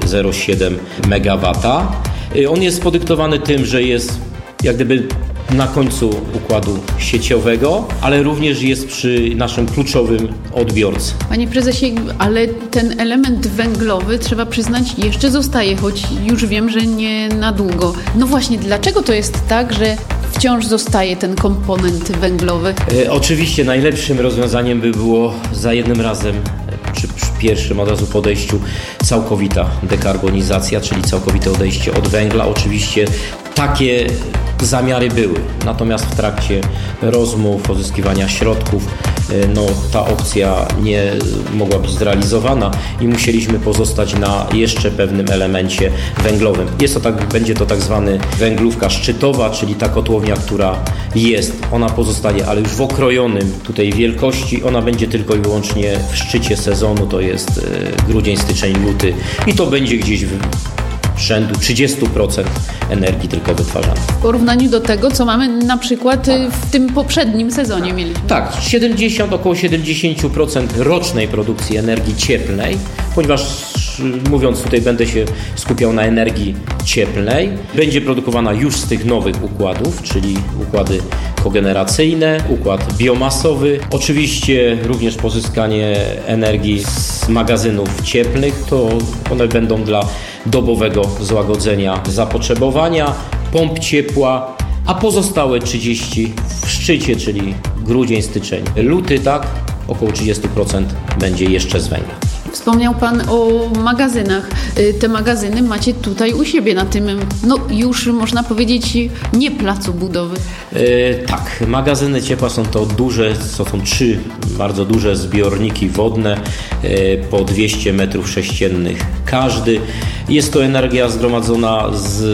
0,7 MW. On jest podyktowany tym, że jest jak gdyby na końcu układu sieciowego, ale również jest przy naszym kluczowym odbiorcy. Panie prezesie, ale ten element węglowy, trzeba przyznać, jeszcze zostaje, choć już wiem, że nie na długo. No właśnie, dlaczego to jest tak, że wciąż zostaje ten komponent węglowy? Oczywiście najlepszym rozwiązaniem by było za jednym razem, przy pierwszym od razu podejściu, całkowita dekarbonizacja, czyli całkowite odejście od węgla. Oczywiście takie zamiary były, natomiast w trakcie rozmów, pozyskiwania środków, ta opcja nie mogła być zrealizowana i musieliśmy pozostać na jeszcze pewnym elemencie węglowym. Będzie to tak zwany węglówka szczytowa, czyli ta kotłownia, która jest, ona pozostaje, ale już w okrojonym tutaj wielkości, ona będzie tylko i wyłącznie w szczycie sezonu, to jest grudzień, styczeń, luty i to będzie gdzieś w rzędu 30% energii tylko wytwarzane. W porównaniu do tego, co mamy na przykład w tym poprzednim sezonie mieliśmy. Tak, około 70% rocznej produkcji energii cieplnej, ponieważ mówiąc tutaj będę się skupiał na energii cieplnej, będzie produkowana już z tych nowych układów, czyli układy kogeneracyjne, układ biomasowy. Oczywiście również pozyskanie energii z magazynów cieplnych, to one będą dla dobowego złagodzenia zapotrzebowania, pomp ciepła, a pozostałe 30 w szczycie, czyli grudzień, styczeń, luty, tak, około 30% będzie jeszcze z węgla. Wspomniał Pan o magazynach. Te magazyny macie tutaj u siebie na tym, już można powiedzieć, nie placu budowy. Tak, magazyny ciepła są to są 3 bardzo duże zbiorniki wodne, po 200 m3 każdy. Jest to energia zgromadzona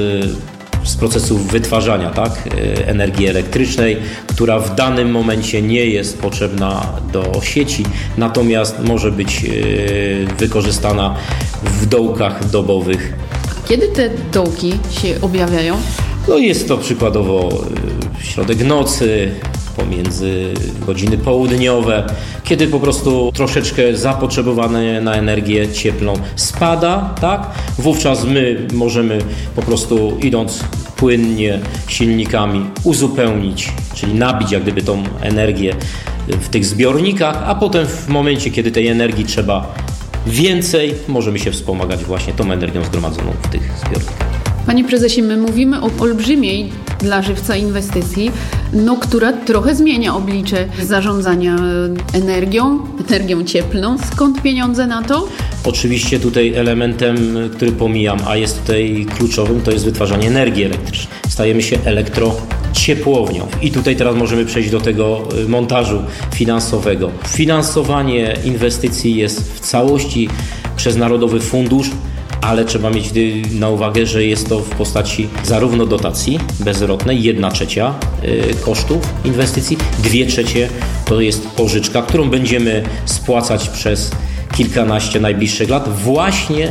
z procesów wytwarzania energii elektrycznej, która w danym momencie nie jest potrzebna do sieci, natomiast może być wykorzystana w dołkach dobowych. Kiedy te dołki się objawiają? Jest to przykładowo środek nocy, pomiędzy godziny południowe, kiedy po prostu troszeczkę zapotrzebowanie na energię cieplną spada, tak? Wówczas my możemy po prostu, idąc płynnie silnikami, uzupełnić, czyli nabić jak gdyby tą energię w tych zbiornikach, a potem w momencie, kiedy tej energii trzeba więcej, możemy się wspomagać właśnie tą energią zgromadzoną w tych zbiornikach. Panie prezesie, my mówimy o olbrzymiej dla żywca inwestycji, która trochę zmienia oblicze zarządzania energią cieplną. Skąd pieniądze na to? Oczywiście tutaj elementem, który pomijam, a jest tutaj kluczowym, to jest wytwarzanie energii elektrycznej. Stajemy się elektrociepłownią. I tutaj teraz możemy przejść do tego montażu finansowego. Finansowanie inwestycji jest w całości przez Narodowy Fundusz, ale trzeba mieć na uwagę, że jest to w postaci zarówno dotacji bezrotnej, 1/3 kosztów inwestycji, 2/3 to jest pożyczka, którą będziemy spłacać przez kilkanaście najbliższych lat właśnie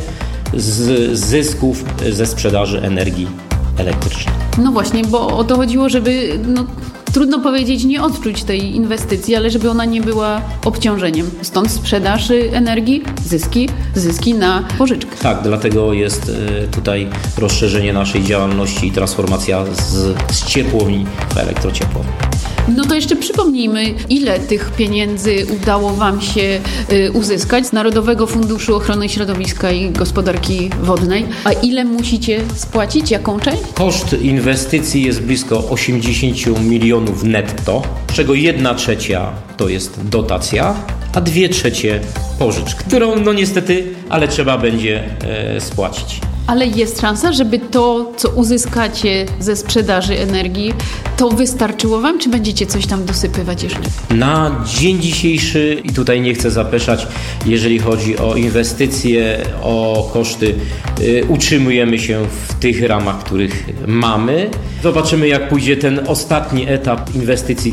z zysków ze sprzedaży energii elektrycznej. No właśnie, bo o to chodziło, żeby trudno powiedzieć, nie odczuć tej inwestycji, ale żeby ona nie była obciążeniem. Stąd sprzedaż energii, zyski na pożyczkę. Tak, dlatego jest tutaj rozszerzenie naszej działalności i transformacja z ciepłowni w elektrociepłownię. No to jeszcze przypomnijmy, ile tych pieniędzy udało Wam się uzyskać z Narodowego Funduszu Ochrony Środowiska i Gospodarki Wodnej, a ile musicie spłacić, jaką część? Koszt inwestycji jest blisko 80 milionów netto, z czego 1/3 to jest dotacja, a 2/3 pożycz, którą niestety, ale trzeba będzie spłacić. Ale jest szansa, żeby to, co uzyskacie ze sprzedaży energii, to wystarczyło Wam, czy będziecie coś tam dosypywać jeszcze? Na dzień dzisiejszy, i tutaj nie chcę zapeszać, jeżeli chodzi o inwestycje, o koszty, utrzymujemy się w tych ramach, których mamy. Zobaczymy, jak pójdzie ten ostatni etap inwestycji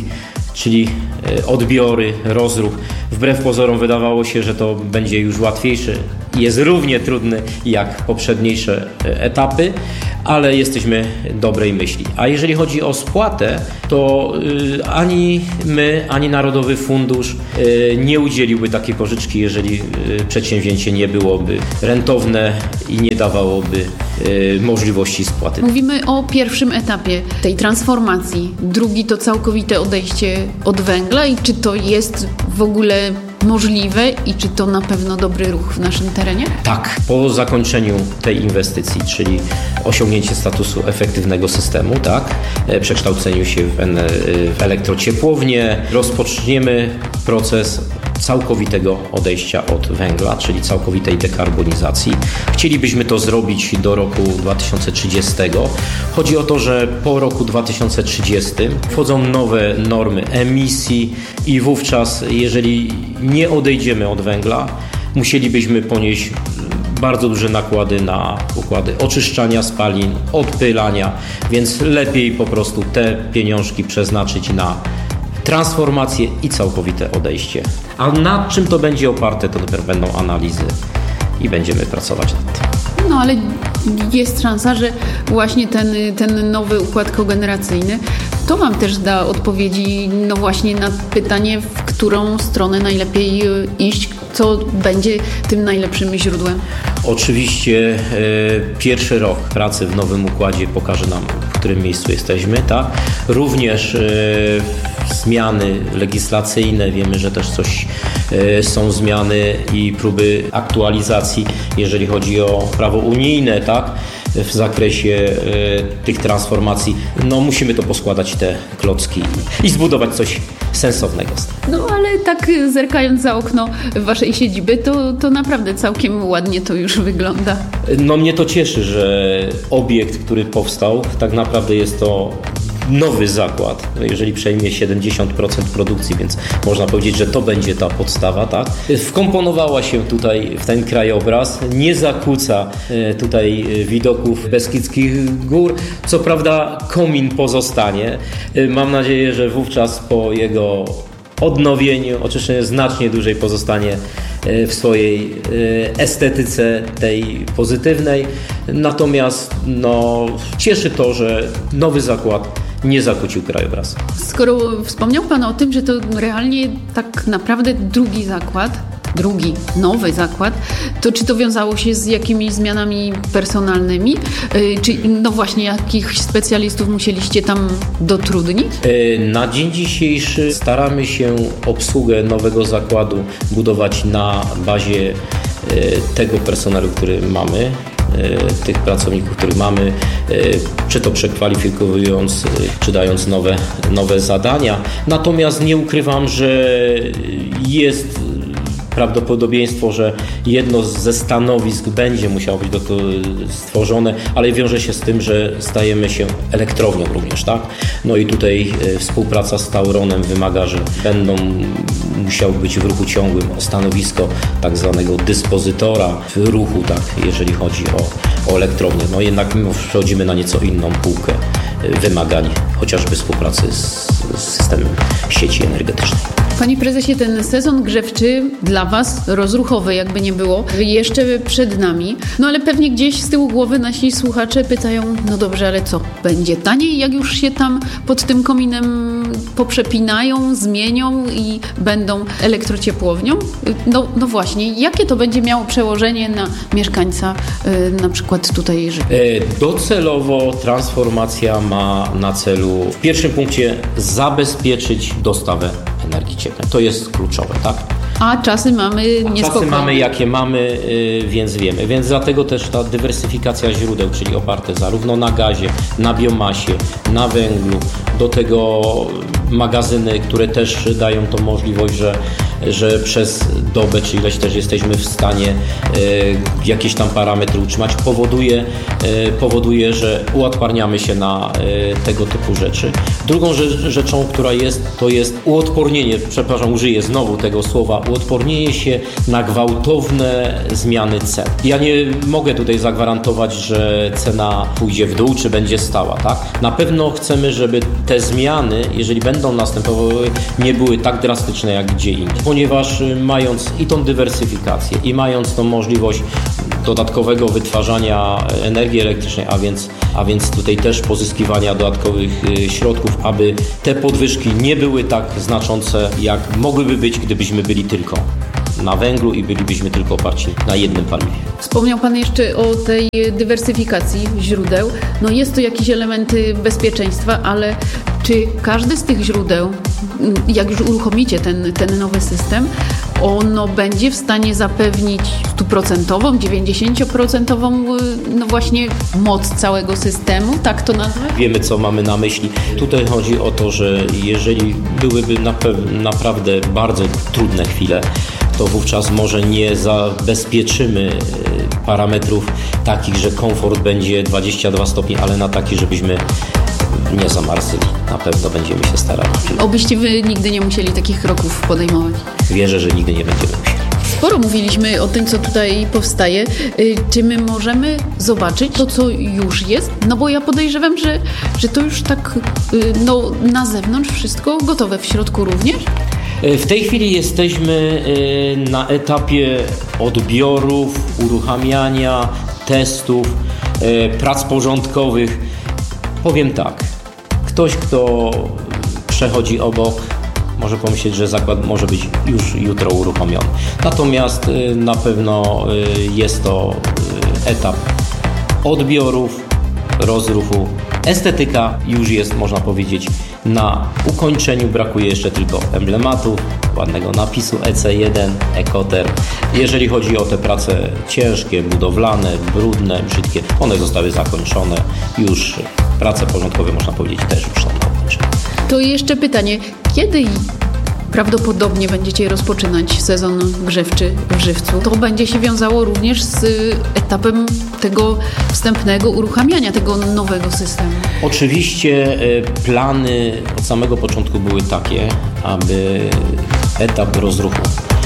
czyli odbiory, rozruch. Wbrew pozorom wydawało się, że to będzie już łatwiejsze. Jest równie trudny jak poprzedniejsze etapy, ale jesteśmy dobrej myśli. A jeżeli chodzi o spłatę, to ani my, ani Narodowy Fundusz nie udzieliłby takiej pożyczki, jeżeli przedsięwzięcie nie byłoby rentowne i nie dawałoby możliwości spłaty. Mówimy o pierwszym etapie tej transformacji. Drugi to całkowite odejście od węgla i czy to jest w ogóle możliwe i czy to na pewno dobry ruch w naszym terenie? Tak, po zakończeniu tej inwestycji, czyli osiągnięcie statusu efektywnego systemu, tak, przekształceniu się w elektrociepłownię, rozpoczniemy proces całkowitego odejścia od węgla, czyli całkowitej dekarbonizacji. Chcielibyśmy to zrobić do roku 2030. Chodzi o to, że po roku 2030 wchodzą nowe normy emisji i wówczas, jeżeli nie odejdziemy od węgla, musielibyśmy ponieść bardzo duże nakłady na układy oczyszczania spalin, odpylania, więc lepiej po prostu te pieniążki przeznaczyć na transformację i całkowite odejście. A nad czym to będzie oparte, to dopiero będą analizy i będziemy pracować nad tym. No ale jest szansa, że właśnie ten nowy układ kogeneracyjny to Wam też da odpowiedzi no właśnie na pytanie, w którą stronę najlepiej iść, co będzie tym najlepszym źródłem. Oczywiście pierwszy rok pracy w nowym układzie pokaże nam, w którym miejscu jesteśmy, tak? Również zmiany legislacyjne, wiemy, że też są zmiany i próby aktualizacji, jeżeli chodzi o prawo unijne, tak? W zakresie tych transformacji. No musimy to poskładać, te klocki i zbudować coś sensownego. No ale tak zerkając za okno Waszej siedziby, to naprawdę całkiem ładnie to już wygląda. No mnie to cieszy, że obiekt, który powstał, tak naprawdę jest to nowy zakład, jeżeli przejmie 70% produkcji, więc można powiedzieć, że to będzie ta podstawa, tak? Wkomponowała się tutaj w ten krajobraz, nie zakłóca tutaj widoków Beskidzkich Gór. Co prawda komin pozostanie. Mam nadzieję, że wówczas po jego odnowieniu oczyszczenie znacznie dłużej pozostanie w swojej estetyce tej pozytywnej. Natomiast cieszy to, że nowy zakład nie zakłócił krajobrazu. Skoro wspomniał Pan o tym, że to realnie tak naprawdę drugi, nowy zakład, to czy to wiązało się z jakimiś zmianami personalnymi? Czy właśnie jakichś specjalistów musieliście tam dotrudnić? Na dzień dzisiejszy staramy się obsługę nowego zakładu budować na bazie tego personelu, który mamy, tych pracowników, których mamy, czy to przekwalifikując, czy dając nowe zadania. Natomiast nie ukrywam, że jest prawdopodobieństwo, że jedno ze stanowisk będzie musiało być stworzone, ale wiąże się z tym, że stajemy się elektrownią również, tak? No i tutaj współpraca z Tauronem wymaga, że będą musiało być w ruchu ciągłym stanowisko tak zwanego dyspozytora w ruchu, tak, jeżeli chodzi o elektrownię. No jednak mimo przechodzimy na nieco inną półkę wymagań, chociażby współpracy z systemem sieci energetycznej. Panie prezesie, ten sezon grzewczy dla Was, rozruchowy jakby nie było, jeszcze przed nami. No ale pewnie gdzieś z tyłu głowy nasi słuchacze pytają, no dobrze, ale co? Będzie taniej, jak już się tam pod tym kominem poprzepinają, zmienią i będą elektrociepłownią? No właśnie, jakie to będzie miało przełożenie na mieszkańca na przykład tutaj Żywiec? Docelowo transformacja ma na celu w pierwszym punkcie zabezpieczyć dostawę energii cieplnej. To jest kluczowe, tak? A czasy mamy niespokojne. Czasy mamy jakie mamy, więc wiemy. Więc dlatego też ta dywersyfikacja źródeł, czyli oparte zarówno na gazie, na biomasie, na węglu, do tego magazyny, które też dają tą możliwość, że że przez dobę czy ileś też jesteśmy w stanie jakieś tam parametry utrzymać, powoduje, że uodparniamy się na tego typu rzeczy. Drugą rzeczą, która jest, to jest uodpornienie, użyję znowu tego słowa, uodpornienie się na gwałtowne zmiany cen. Ja nie mogę tutaj zagwarantować, że cena pójdzie w dół, czy będzie stała, tak? Na pewno chcemy, żeby te zmiany, jeżeli będą następowały, nie były tak drastyczne jak gdzie indziej. Ponieważ mając i tą dywersyfikację, i mając tą możliwość dodatkowego wytwarzania energii elektrycznej, a więc tutaj też pozyskiwania dodatkowych środków, aby te podwyżki nie były tak znaczące, jak mogłyby być, gdybyśmy byli tylko na węglu i bylibyśmy tylko oparci na jednym paliwie. Wspomniał Pan jeszcze o tej dywersyfikacji źródeł. No jest to jakiś element bezpieczeństwa, ale czy każdy z tych źródeł, jak już uruchomicie ten nowy system, ono będzie w stanie zapewnić 100%, 90% no właśnie moc całego systemu, tak to nazwę? Wiemy, co mamy na myśli. Tutaj chodzi o to, że jeżeli byłyby naprawdę bardzo trudne chwile, to wówczas może nie zabezpieczymy parametrów takich, że komfort będzie 22 stopnie, ale na taki, żebyśmy nie zamarzli. Na pewno będziemy się starali. Obyście wy nigdy nie musieli takich kroków podejmować. Wierzę, że nigdy nie będziemy musieli. Sporo mówiliśmy o tym, co tutaj powstaje. Czy my możemy zobaczyć to, co już jest? No bo ja podejrzewam, że to już tak na zewnątrz wszystko gotowe, w środku również? W tej chwili jesteśmy na etapie odbiorów, uruchamiania, testów, prac porządkowych. Powiem tak, ktoś, kto przechodzi obok, może pomyśleć, że zakład może być już jutro uruchomiony. Natomiast na pewno jest to etap odbiorów, rozruchu. Estetyka już jest, można powiedzieć, na ukończeniu. Brakuje jeszcze tylko emblematu, ładnego napisu EC1, Ekoter. Jeżeli chodzi o te prace ciężkie, budowlane, brudne, brzydkie, one zostały zakończone. Już prace porządkowe, można powiedzieć, też już są zakończone. To jeszcze pytanie, kiedy prawdopodobnie będziecie rozpoczynać sezon grzewczy w Żywcu? To będzie się wiązało również z etapem tego wstępnego uruchamiania tego nowego systemu. Oczywiście plany od samego początku były takie, aby etap rozruchu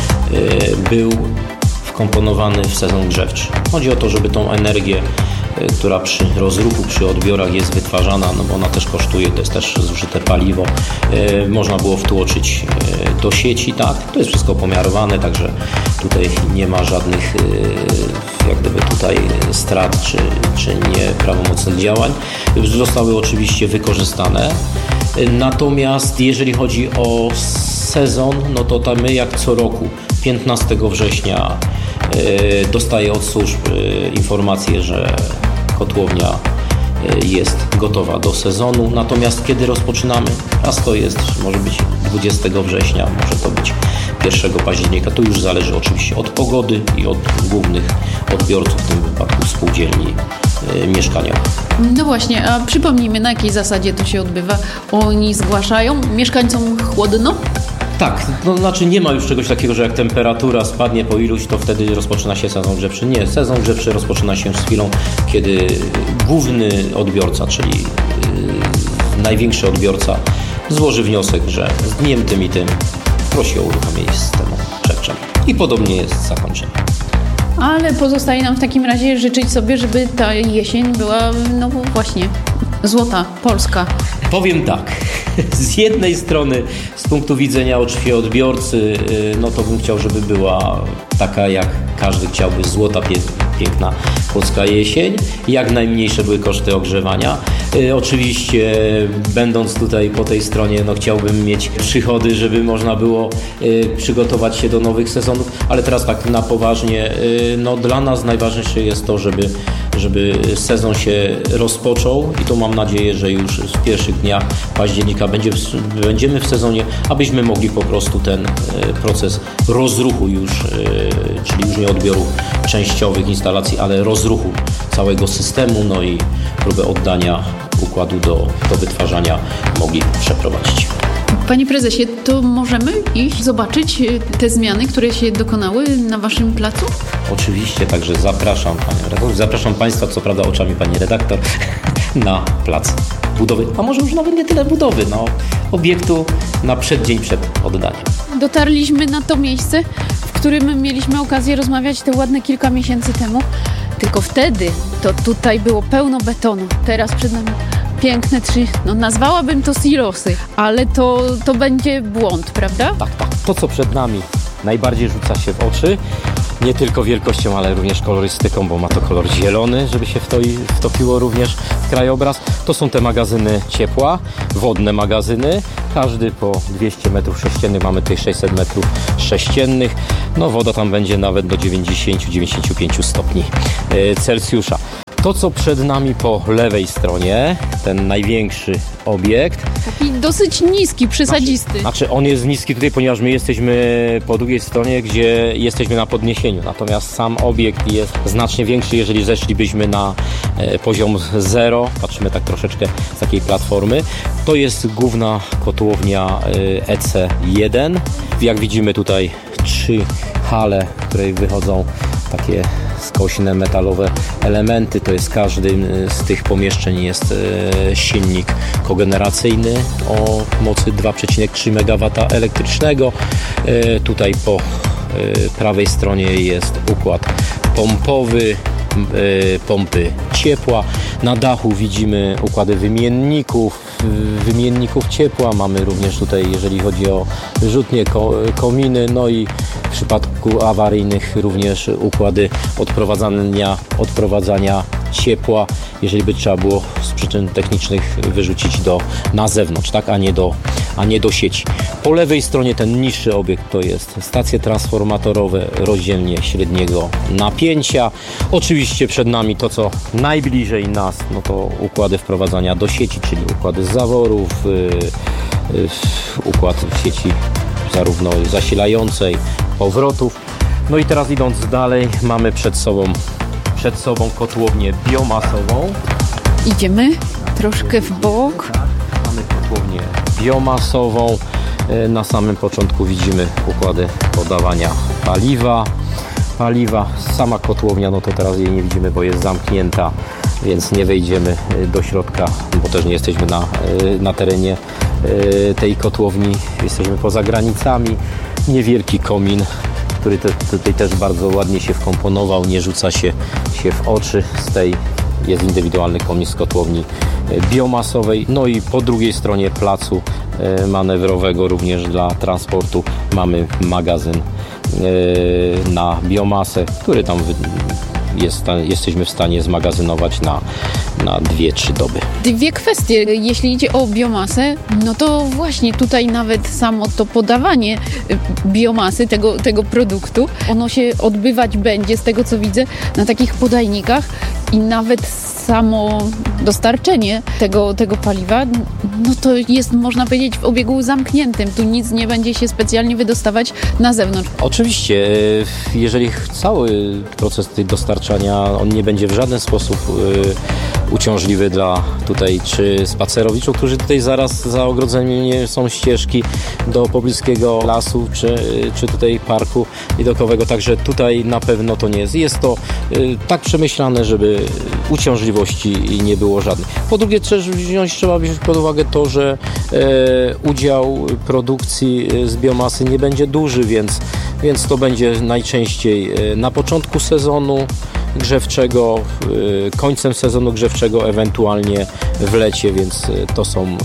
był wkomponowany w sezon grzewczy. Chodzi o to, żeby tą energię, która przy rozruchu, przy odbiorach jest wytwarzana, no bo ona też kosztuje, to jest też zużyte paliwo, można było wtłoczyć do sieci, tak? To jest wszystko pomiarowane, także tutaj nie ma żadnych jak gdyby tutaj strat czy nieprawomocnych działań. Zostały oczywiście wykorzystane. Natomiast jeżeli chodzi o sezon, no to my jak co roku 15 września dostaję od służb informację, że kotłownia jest gotowa do sezonu. Natomiast kiedy rozpoczynamy? Raz to jest, może być 20 września, może to być 1 października. To już zależy oczywiście od pogody i od głównych odbiorców, w tym wypadku spółdzielni mieszkaniowych. No właśnie, a przypomnijmy, na jakiej zasadzie to się odbywa? Oni zgłaszają mieszkańcom chłodno? Tak, to znaczy nie ma już czegoś takiego, że jak temperatura spadnie po iluś, to wtedy rozpoczyna się sezon grzewczy. Nie, sezon grzewczy rozpoczyna się z chwilą, kiedy główny odbiorca, czyli największy odbiorca złoży wniosek, że z dniem tym i tym prosi o uruchomienie systemu grzewczego. I podobnie jest zakończenie. Ale pozostaje nam w takim razie życzyć sobie, żeby ta jesień była, no właśnie, złota, polska. Powiem tak, z jednej strony z punktu widzenia oczywiście odbiorcy, no to bym chciał, żeby była taka, jak każdy chciałby, złota, piękna polska jesień, jak najmniejsze były koszty ogrzewania. Oczywiście będąc tutaj po tej stronie, no chciałbym mieć przychody, żeby można było przygotować się do nowych sezonów, ale teraz tak na poważnie, no dla nas najważniejsze jest to, żeby sezon się rozpoczął i to mam nadzieję, że już w pierwszych dniach października będziemy w sezonie, abyśmy mogli po prostu ten proces rozruchu już, czyli już nie odbioru częściowych instalacji, ale rozruchu całego systemu, no i próbę oddania układu do wytwarzania mogli przeprowadzić. Panie prezesie, to możemy iść zobaczyć te zmiany, które się dokonały na waszym placu? Oczywiście, także zapraszam panią redaktor, zapraszam państwa, co prawda oczami pani redaktor, na plac budowy, a może już nawet nie tyle budowy, obiektu na przeddzień przed oddaniem. Dotarliśmy na to miejsce, w którym mieliśmy okazję rozmawiać te ładne kilka miesięcy temu. Tylko wtedy to tutaj było pełno betonu. Teraz przed nami piękne nazwałabym to silosy, ale to będzie błąd, prawda? Tak. To, co przed nami najbardziej rzuca się w oczy, nie tylko wielkością, ale również kolorystyką, bo ma to kolor zielony, żeby się wtopiło również w krajobraz. To są te magazyny ciepła, wodne magazyny, każdy po 200 m3, mamy tutaj 600 m3. Woda tam będzie nawet do 90-95 stopni Celsjusza. To, co przed nami po lewej stronie, ten największy obiekt. Taki dosyć niski, przesadzisty. Znaczy on jest niski tutaj, ponieważ my jesteśmy po drugiej stronie, gdzie jesteśmy na podniesieniu. Natomiast sam obiekt jest znacznie większy, jeżeli zeszlibyśmy na poziom 0. Patrzymy tak troszeczkę z takiej platformy. To jest główna kotłownia EC1. Jak widzimy tutaj 3 hale, w której wychodzą takie skośne metalowe elementy. To jest każdym z tych pomieszczeń jest silnik kogeneracyjny o mocy 2,3 MW elektrycznego. Tutaj po prawej stronie jest układ pompowy, pompy ciepła. Na dachu widzimy układy wymienników ciepła. Mamy również tutaj, jeżeli chodzi o wyrzutnie, kominy, i w przypadku awaryjnych również układy odprowadzania ciepła, jeżeli by trzeba było z przyczyn technicznych wyrzucić na zewnątrz, tak, a nie do sieci. Po lewej stronie ten niższy obiekt to jest stacje transformatorowe, rozdzielnie średniego napięcia. Oczywiście przed nami to, co najbliżej nas, to układy wprowadzania do sieci, czyli układy z zaworów, układ sieci zarówno zasilającej, powrotów. I teraz idąc dalej, mamy przed sobą kotłownię biomasową. Idziemy troszkę w bok. Mamy kotłownię biomasową. Na samym początku widzimy układy podawania paliwa. Sama kotłownia, to teraz jej nie widzimy, bo jest zamknięta, więc nie wejdziemy do środka, bo też nie jesteśmy na terenie tej kotłowni, jesteśmy poza granicami. Niewielki komin, który tutaj też bardzo ładnie się wkomponował, nie rzuca się w oczy. Z tej jest indywidualny komin z kotłowni biomasowej. I po drugiej stronie placu manewrowego również dla transportu mamy magazyn na biomasę, który tam jesteśmy w stanie zmagazynować na 2-3 doby. Dwie kwestie. Jeśli idzie o biomasę, to właśnie tutaj nawet samo to podawanie biomasy, tego produktu, ono się odbywać będzie, z tego co widzę, na takich podajnikach i nawet samo dostarczenie tego paliwa, to jest, można powiedzieć, w obiegu zamkniętym. Tu nic nie będzie się specjalnie wydostawać na zewnątrz. Oczywiście, jeżeli cały proces tej dostarczania, on nie będzie w żaden sposób uciążliwy dla tutaj czy spacerowiczów, którzy tutaj zaraz za ogrodzeniem są ścieżki do pobliskiego lasu, czy tutaj parku widokowego, także tutaj na pewno to nie jest. Jest to tak przemyślane, żeby uciążliwości nie było żadnych. Po drugie, trzeba wziąć pod uwagę to, że udział produkcji z biomasy nie będzie duży, więc to będzie najczęściej na początku sezonu grzewczego, końcem sezonu grzewczego, ewentualnie w lecie, więc to są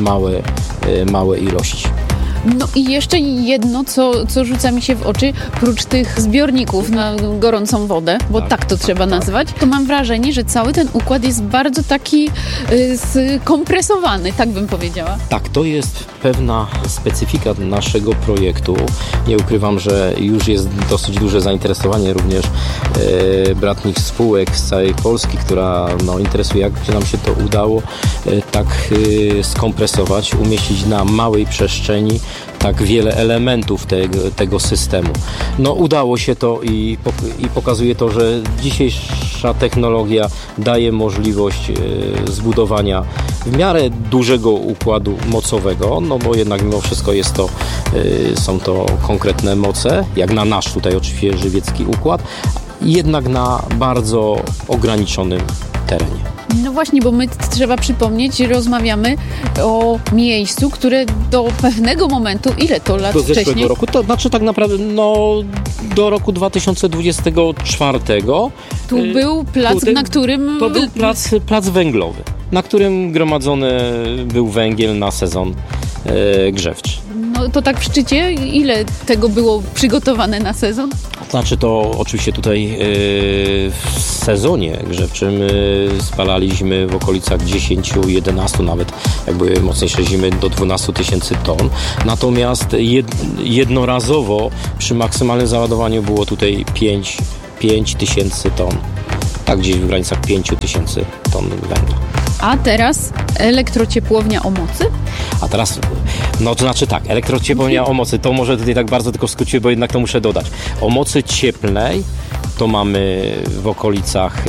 małe ilości. I jeszcze jedno, co rzuca mi się w oczy, prócz tych zbiorników na gorącą wodę, bo tak to trzeba nazwać, to mam wrażenie, że cały ten układ jest bardzo taki skompresowany, tak bym powiedziała. Tak, to jest pewna specyfika naszego projektu. Nie ukrywam, że już jest dosyć duże zainteresowanie również bratnich spółek z całej Polski, która interesuje, jak nam się to udało tak skompresować, umieścić na małej przestrzeni tak wiele elementów tego systemu. No udało się to i pokazuje to, że dzisiejsza technologia daje możliwość zbudowania w miarę dużego układu mocowego, no bo jednak mimo wszystko są to konkretne moce, jak na nasz tutaj oczywiście żywiecki układ, jednak na bardzo ograniczonym terenie. No właśnie, bo my trzeba przypomnieć, rozmawiamy o miejscu, które do pewnego momentu, ile to lat wcześniej? Do zeszłego roku, to znaczy tak naprawdę do roku 2024. Tu był plac, na którym... To był plac węglowy, na którym gromadzony był węgiel na sezon grzewczy. No to tak w szczycie, ile tego było przygotowane na sezon? Znaczy to oczywiście tutaj w sezonie grzewczym spalaliśmy w okolicach 10-11, nawet jak były mocniejsze zimy, do 12 tysięcy ton. Natomiast jednorazowo przy maksymalnym załadowaniu było tutaj 5 tysięcy ton. Tak gdzieś w granicach 5 tysięcy ton węgla. A teraz elektrociepłownia o mocy? A teraz, no to znaczy tak, elektrociepłownia o mocy, to może tutaj tak bardzo tylko w skrócie, bo jednak to muszę dodać. O mocy cieplnej to mamy w okolicach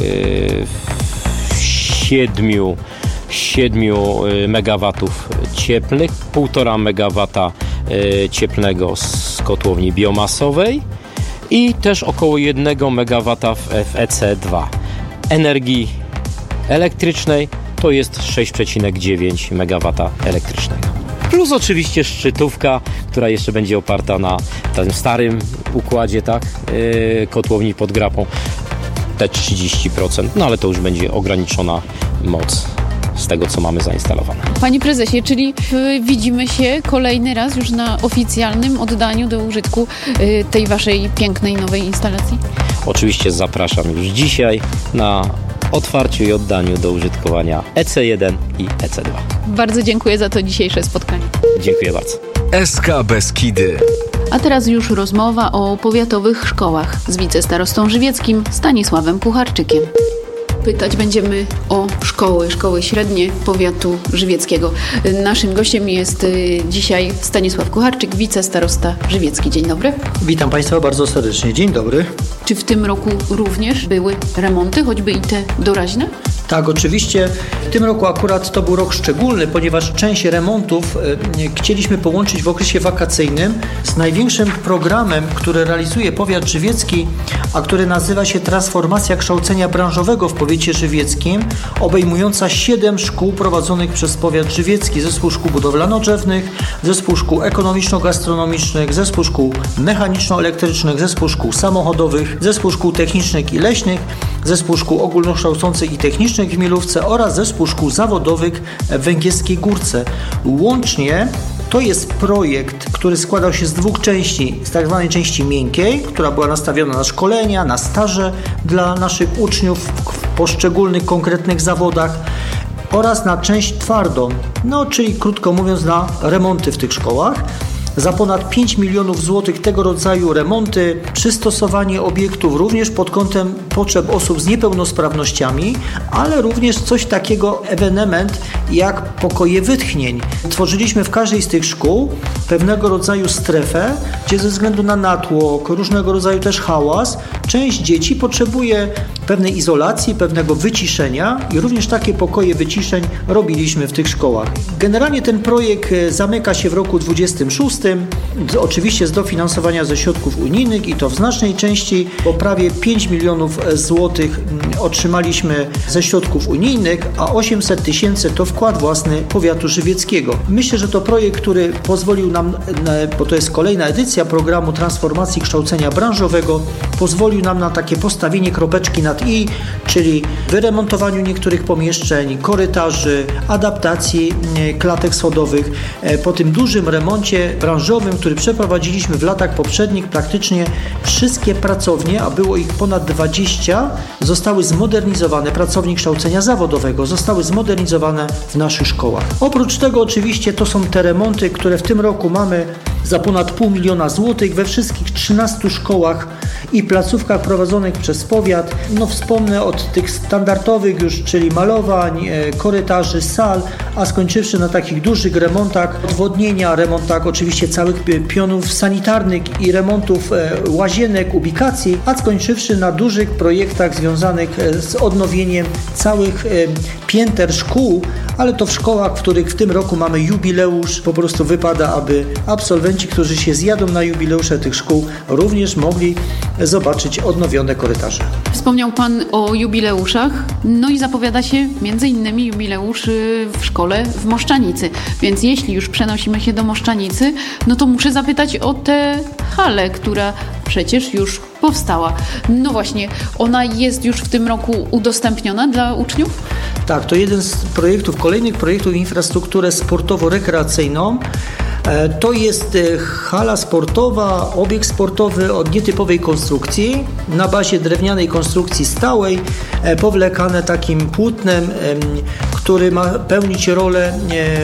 7 megawatów cieplnych, 1,5 megawata cieplnego z kotłowni biomasowej i też około 1 megawata w EC2. Energii elektrycznej to jest 6,9 MW elektrycznego. Plus oczywiście szczytówka, która jeszcze będzie oparta na tym starym układzie, tak, kotłowni pod Grapą, te 30%, no ale to już będzie ograniczona moc z tego, co mamy zainstalowane. Panie prezesie, czyli widzimy się kolejny raz już na oficjalnym oddaniu do użytku tej waszej pięknej nowej instalacji? Oczywiście zapraszam już dzisiaj na otwarciu i oddaniu do użytkowania EC1 i EC2. Bardzo dziękuję za to dzisiejsze spotkanie. Dziękuję bardzo. SK Beskidy. A teraz już rozmowa o powiatowych szkołach z wicestarostą żywieckim Stanisławem Kucharczykiem. Pytać będziemy o szkoły średnie powiatu żywieckiego. Naszym gościem jest dzisiaj Stanisław Kucharczyk, wicestarosta żywiecki. Dzień dobry. Witam Państwa bardzo serdecznie. Dzień dobry. Czy w tym roku również były remonty, choćby i te doraźne? Tak, oczywiście. W tym roku akurat to był rok szczególny, ponieważ część remontów chcieliśmy połączyć w okresie wakacyjnym z największym programem, który realizuje powiat żywiecki, a który nazywa się Transformacja kształcenia branżowego w powiecie żywieckim, obejmująca 7 szkół prowadzonych przez powiat żywiecki. Zespół szkół budowlano-drzewnych, zespół szkół ekonomiczno-gastronomicznych, zespół szkół mechaniczno-elektrycznych, zespół szkół samochodowych, zespół szkół technicznych i leśnych, zespół szkół ogólnokształcących i technicznych w Milówce oraz zespół szkół zawodowych w Węgierskiej Górce. Łącznie to jest projekt, który składał się z 2 części, z tak zwanej części miękkiej, która była nastawiona na szkolenia, na staże dla naszych uczniów w poszczególnych konkretnych zawodach oraz na część twardą, czyli krótko mówiąc na remonty w tych szkołach. Za ponad 5 milionów złotych tego rodzaju remonty, przystosowanie obiektów również pod kątem potrzeb osób z niepełnosprawnościami, ale również coś takiego, ewenement jak pokoje wytchnień. Tworzyliśmy w każdej z tych szkół pewnego rodzaju strefę, gdzie ze względu na natłok, różnego rodzaju też hałas, część dzieci potrzebuje pewnej izolacji, pewnego wyciszenia i również takie pokoje wyciszeń robiliśmy w tych szkołach. Generalnie ten projekt zamyka się w roku 2026, oczywiście z dofinansowania ze środków unijnych i to w znacznej części, bo prawie 5 milionów złotych otrzymaliśmy ze środków unijnych, a 800 tysięcy to wkład własny powiatu żywieckiego. Myślę, że to projekt, który pozwolił nam, bo to jest kolejna edycja programu transformacji kształcenia branżowego, pozwolił nam na takie postawienie kropeczki nad i, czyli wyremontowaniu niektórych pomieszczeń, korytarzy, adaptacji klatek schodowych. Po tym dużym remoncie branżowym, który przeprowadziliśmy w latach poprzednich, praktycznie wszystkie pracownie, a było ich ponad 20, zostały zmodernizowane, pracownie kształcenia zawodowego zostały zmodernizowane w naszych szkołach. Oprócz tego oczywiście to są te remonty, które w tym roku mamy za ponad 500 000 złotych we wszystkich 13 szkołach i placówkach prowadzonych przez powiat. No wspomnę od tych standardowych już, czyli malowań, korytarzy, sal, a skończywszy na takich dużych remontach, odwodnienia, remontach oczywiście całych pionów sanitarnych i remontów łazienek, ubikacji, a skończywszy na dużych projektach związanych z odnowieniem całych pięter szkół, ale to w szkołach, w których w tym roku mamy jubileusz. Po prostu wypada, aby absolwenci, którzy się zjadą na jubileusze tych szkół, również mogli zobaczyć odnowione korytarze. Wspomniał Pan o jubileuszach, no i zapowiada się między innymi jubileusz w szkole w Moszczanicy. Więc jeśli już przenosimy się do Moszczanicy, no to muszę zapytać o tę halę, która przecież już powstała. No właśnie, ona jest już w tym roku udostępniona dla uczniów? Tak, to jeden z projektów, kolejnych projektów infrastrukturę sportowo-rekreacyjną. To jest hala sportowa, obiekt sportowy o nietypowej konstrukcji, na bazie drewnianej konstrukcji stałej, powlekane takim płótnem, który ma pełnić rolę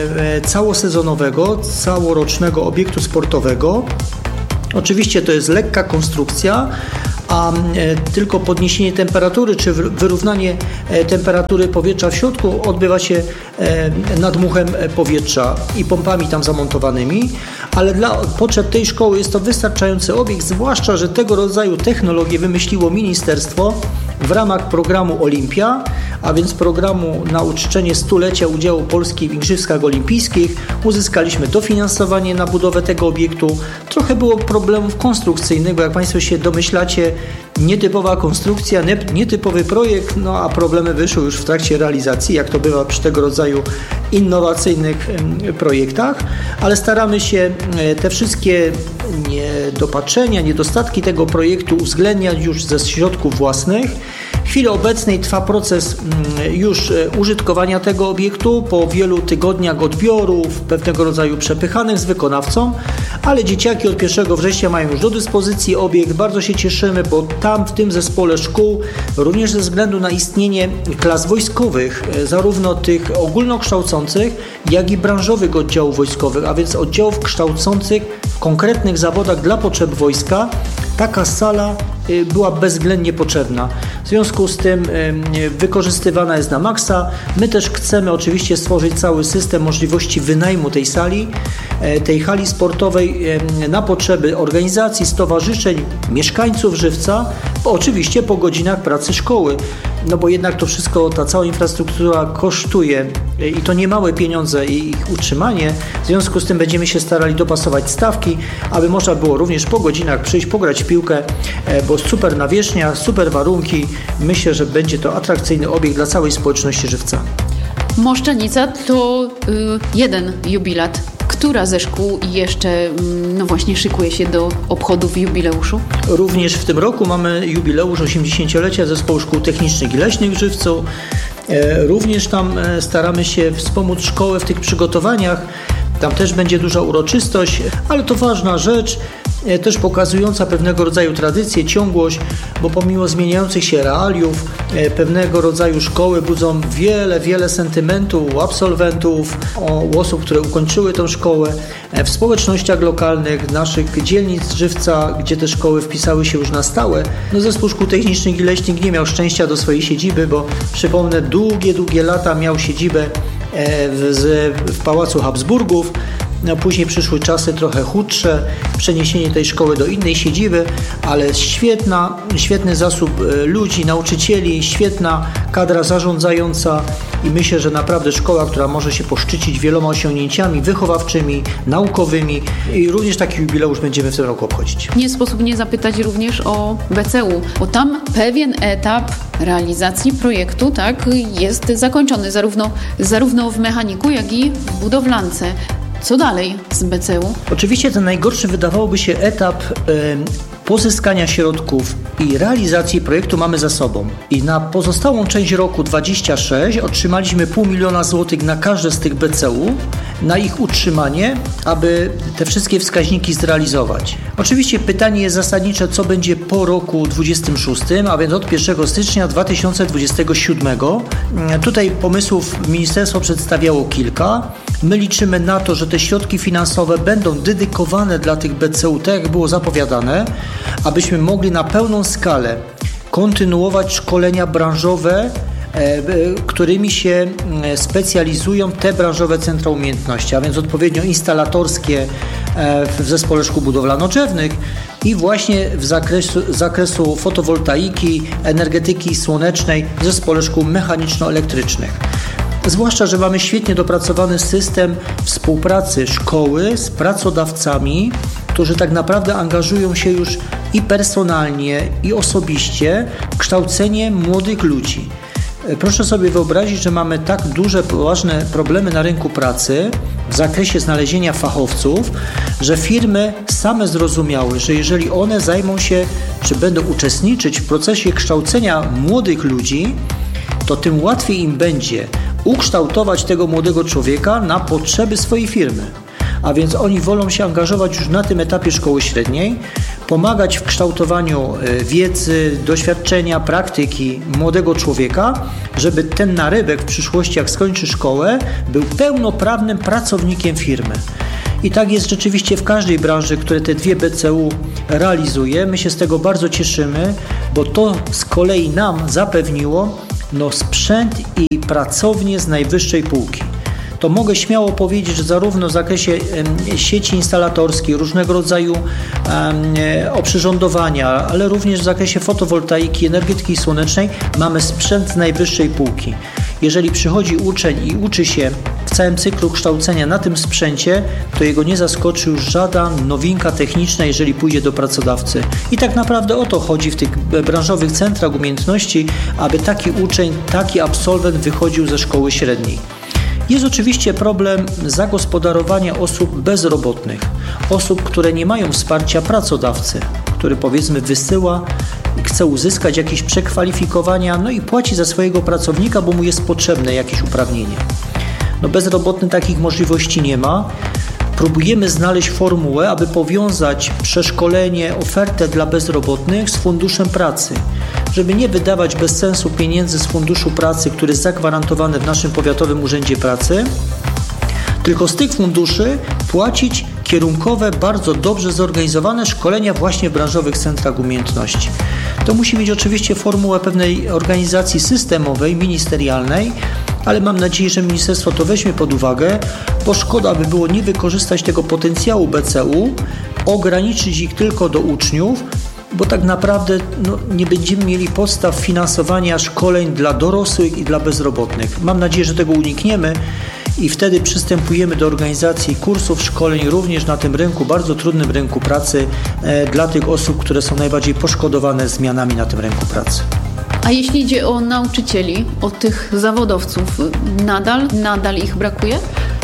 całosezonowego, całorocznego obiektu sportowego. Oczywiście to jest lekka konstrukcja, a tylko podniesienie temperatury czy wyrównanie temperatury powietrza w środku odbywa się nadmuchem powietrza i pompami tam zamontowanymi, ale dla potrzeb tej szkoły jest to wystarczający obiekt, zwłaszcza że tego rodzaju technologię wymyśliło ministerstwo w ramach programu Olimpia, a więc programu na uczczenie stulecia udziału Polski w Igrzyskach Olimpijskich. Uzyskaliśmy dofinansowanie na budowę tego obiektu. Trochę było problemów konstrukcyjnych, bo jak Państwo się domyślacie, nietypowa konstrukcja, nietypowy projekt, no a problemy wyszły już w trakcie realizacji, jak to bywa przy tego rodzaju innowacyjnych projektach, ale staramy się te wszystkie niedopatrzenia, niedostatki tego projektu uwzględniać już ze środków własnych. W chwili obecnej trwa proces już użytkowania tego obiektu po wielu tygodniach odbiorów, pewnego rodzaju przepychanych z wykonawcą, ale dzieciaki od 1 września mają już do dyspozycji obiekt. Bardzo się cieszymy, bo tam w tym zespole szkół, również ze względu na istnienie klas wojskowych, zarówno tych ogólnokształcących, jak i branżowych oddziałów wojskowych, a więc oddziałów kształcących w konkretnych zawodach dla potrzeb wojska, taka sala była bezwzględnie potrzebna. W związku z tym wykorzystywana jest na maksa. My też chcemy oczywiście stworzyć cały system możliwości wynajmu tej sali, tej hali sportowej na potrzeby organizacji, stowarzyszeń, mieszkańców Żywca, oczywiście po godzinach pracy szkoły. No bo jednak to wszystko, ta cała infrastruktura kosztuje i to nie małe pieniądze i ich utrzymanie. W związku z tym będziemy się starali dopasować stawki, aby można było również po godzinach przyjść, pograć w piłkę, bo super nawierzchnia, super warunki. Myślę, że będzie to atrakcyjny obiekt dla całej społeczności Żywca. Moszczanica to jeden jubilat. Która ze szkół jeszcze właśnie szykuje się do obchodów jubileuszu? Również w tym roku mamy jubileusz 80-lecia Zespołu Szkół Technicznych i Leśnych w Żywcu. Również tam staramy się wspomóc szkołę w tych przygotowaniach. Tam też będzie duża uroczystość, ale to ważna rzecz, też pokazująca pewnego rodzaju tradycję, ciągłość, bo pomimo zmieniających się realiów, pewnego rodzaju szkoły budzą wiele sentymentu u absolwentów, u osób, które ukończyły tę szkołę, w społecznościach lokalnych, naszych dzielnic Żywca, gdzie te szkoły wpisały się już na stałe. No, Zespół Szkół Technicznych i Leśnych nie miał szczęścia do swojej siedziby, bo przypomnę, długie lata miał siedzibę w Pałacu Habsburgów. No, później przyszły czasy trochę chudsze, przeniesienie tej szkoły do innej siedziby, ale świetny zasób ludzi, nauczycieli, świetna kadra zarządzająca i myślę, że naprawdę szkoła, która może się poszczycić wieloma osiągnięciami wychowawczymi, naukowymi i również taki jubileusz będziemy w tym roku obchodzić. Nie sposób nie zapytać również o BCU, bo tam pewien etap realizacji projektu jest zakończony zarówno w mechaniku, jak i w budowlance. Co dalej z BCU? Oczywiście ten najgorszy wydawałoby się etap pozyskania środków i realizacji projektu mamy za sobą. I na pozostałą część roku 26 otrzymaliśmy 500 000 złotych na każde z tych BCU, na ich utrzymanie, aby te wszystkie wskaźniki zrealizować. Oczywiście pytanie jest zasadnicze, co będzie po roku 26, a więc od 1 stycznia 2027. Tutaj pomysłów ministerstwo przedstawiało kilka. My liczymy na to, że te środki finansowe będą dedykowane dla tych BCU, tak jak było zapowiadane, abyśmy mogli na pełną skalę kontynuować szkolenia branżowe, którymi się specjalizują te branżowe centra umiejętności, a więc odpowiednio instalatorskie w zespole szkół budowlano-drzewnych i właśnie w zakresu fotowoltaiki, energetyki słonecznej w zespole szkół mechaniczno-elektrycznych. Zwłaszcza, że mamy świetnie dopracowany system współpracy szkoły z pracodawcami, którzy tak naprawdę angażują się już i personalnie, i osobiście w kształcenie młodych ludzi. Proszę sobie wyobrazić, że mamy tak duże, poważne problemy na rynku pracy w zakresie znalezienia fachowców, że firmy same zrozumiały, że jeżeli one zajmą się, czy będą uczestniczyć w procesie kształcenia młodych ludzi, to tym łatwiej im będzie ukształtować tego młodego człowieka na potrzeby swojej firmy. A więc oni wolą się angażować już na tym etapie szkoły średniej, pomagać w kształtowaniu wiedzy, doświadczenia, praktyki młodego człowieka, żeby ten narybek w przyszłości, jak skończy szkołę, był pełnoprawnym pracownikiem firmy. I tak jest rzeczywiście w każdej branży, które te dwie BCU realizuje. My się z tego bardzo cieszymy, bo to z kolei nam zapewniło sprzęt i pracownie z najwyższej półki. To mogę śmiało powiedzieć, że zarówno w zakresie sieci instalatorskiej, różnego rodzaju oprzyrządowania, ale również w zakresie fotowoltaiki, energetyki słonecznej mamy sprzęt z najwyższej półki. Jeżeli przychodzi uczeń i uczy się w całym cyklu kształcenia na tym sprzęcie, to jego nie zaskoczy już żadna nowinka techniczna, jeżeli pójdzie do pracodawcy. I tak naprawdę o to chodzi w tych branżowych centrach umiejętności, aby taki uczeń, taki absolwent wychodził ze szkoły średniej. Jest oczywiście problem zagospodarowania osób bezrobotnych, osób, które nie mają wsparcia pracodawcy, który powiedzmy wysyła, chce uzyskać jakieś przekwalifikowania, i płaci za swojego pracownika, bo mu jest potrzebne jakieś uprawnienie. Bezrobotny takich możliwości nie ma. Próbujemy znaleźć formułę, aby powiązać przeszkolenie, ofertę dla bezrobotnych z funduszem pracy, żeby nie wydawać bez sensu pieniędzy z funduszu pracy, który jest zagwarantowany w naszym powiatowym urzędzie pracy, tylko z tych funduszy płacić kierunkowe, bardzo dobrze zorganizowane szkolenia właśnie w branżowych centrach umiejętności. To musi mieć oczywiście formułę pewnej organizacji systemowej, ministerialnej, ale mam nadzieję, że ministerstwo to weźmie pod uwagę, bo szkoda by było nie wykorzystać tego potencjału BCU, ograniczyć ich tylko do uczniów, bo tak naprawdę nie będziemy mieli podstaw finansowania szkoleń dla dorosłych i dla bezrobotnych. Mam nadzieję, że tego unikniemy i wtedy przystępujemy do organizacji kursów, szkoleń również na tym rynku, bardzo trudnym rynku pracy dla tych osób, które są najbardziej poszkodowane zmianami na tym rynku pracy. A jeśli idzie o nauczycieli, o tych zawodowców, nadal ich brakuje?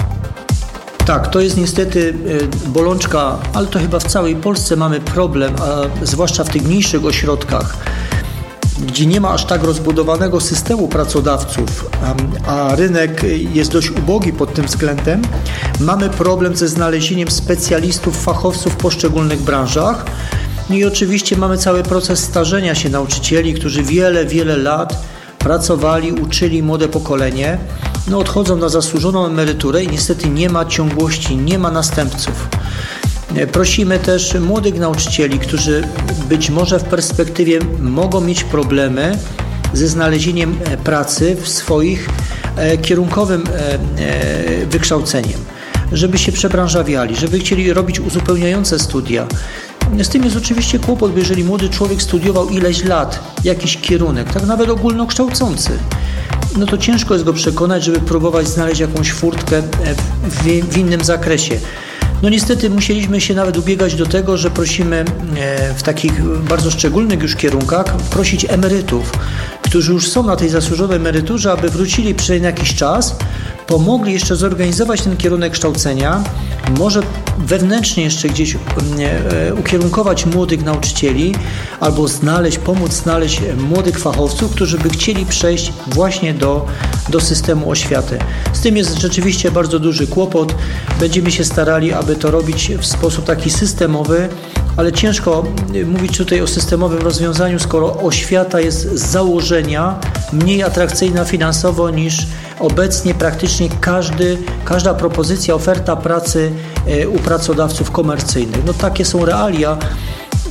Tak, to jest niestety bolączka, ale to chyba w całej Polsce mamy problem, a zwłaszcza w tych mniejszych ośrodkach, gdzie nie ma aż tak rozbudowanego systemu pracodawców, a rynek jest dość ubogi pod tym względem. Mamy problem ze znalezieniem specjalistów, fachowców w poszczególnych branżach. I oczywiście mamy cały proces starzenia się nauczycieli, którzy wiele lat pracowali, uczyli młode pokolenie. Odchodzą na zasłużoną emeryturę i niestety nie ma ciągłości, nie ma następców. Prosimy też młodych nauczycieli, którzy być może w perspektywie mogą mieć problemy ze znalezieniem pracy w swoich kierunkowym wykształceniem, żeby się przebranżawiali, żeby chcieli robić uzupełniające studia. Z tym jest oczywiście kłopot, bo jeżeli młody człowiek studiował ileś lat jakiś kierunek, tak nawet ogólnokształcący, to ciężko jest go przekonać, żeby próbować znaleźć jakąś furtkę w innym zakresie. Niestety musieliśmy się nawet ubiegać do tego, że prosimy w takich bardzo szczególnych już kierunkach prosić emerytów, którzy już są na tej zasłużonej emeryturze, aby wrócili przynajmniej na jakiś czas, pomogli jeszcze zorganizować ten kierunek kształcenia, może wewnętrznie jeszcze gdzieś ukierunkować młodych nauczycieli albo pomóc znaleźć młodych fachowców, którzy by chcieli przejść właśnie do systemu oświaty. Z tym jest rzeczywiście bardzo duży kłopot. Będziemy się starali, aby to robić w sposób taki systemowy, ale ciężko mówić tutaj o systemowym rozwiązaniu, skoro oświata jest z założenia mniej atrakcyjna finansowo niż obecnie praktycznie każda propozycja, oferta pracy u pracodawców komercyjnych. Takie są realia.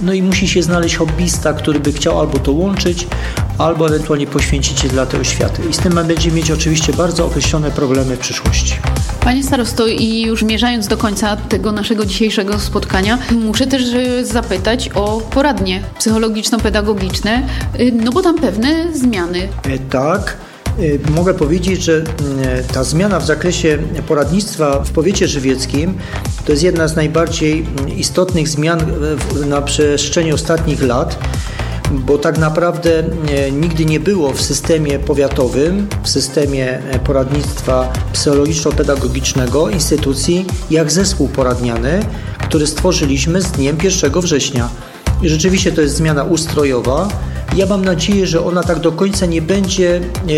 no i musi się znaleźć hobbysta, który by chciał albo to łączyć, albo ewentualnie poświęcić się dla tej oświaty. I z tym będziemy mieć oczywiście bardzo określone problemy w przyszłości. Panie starosto, i już zmierzając do końca tego naszego dzisiejszego spotkania, muszę też zapytać o poradnie psychologiczno-pedagogiczne, no bo tam pewne zmiany. Tak. Mogę powiedzieć, że ta zmiana w zakresie poradnictwa w powiecie żywieckim to jest jedna z najbardziej istotnych zmian na przestrzeni ostatnich lat, bo tak naprawdę nigdy nie było w systemie powiatowym, w systemie poradnictwa psychologiczno-pedagogicznego instytucji jak zespół poradniany, który stworzyliśmy z dniem 1 września. I rzeczywiście to jest zmiana ustrojowa. Ja mam nadzieję, że ona tak do końca nie będzie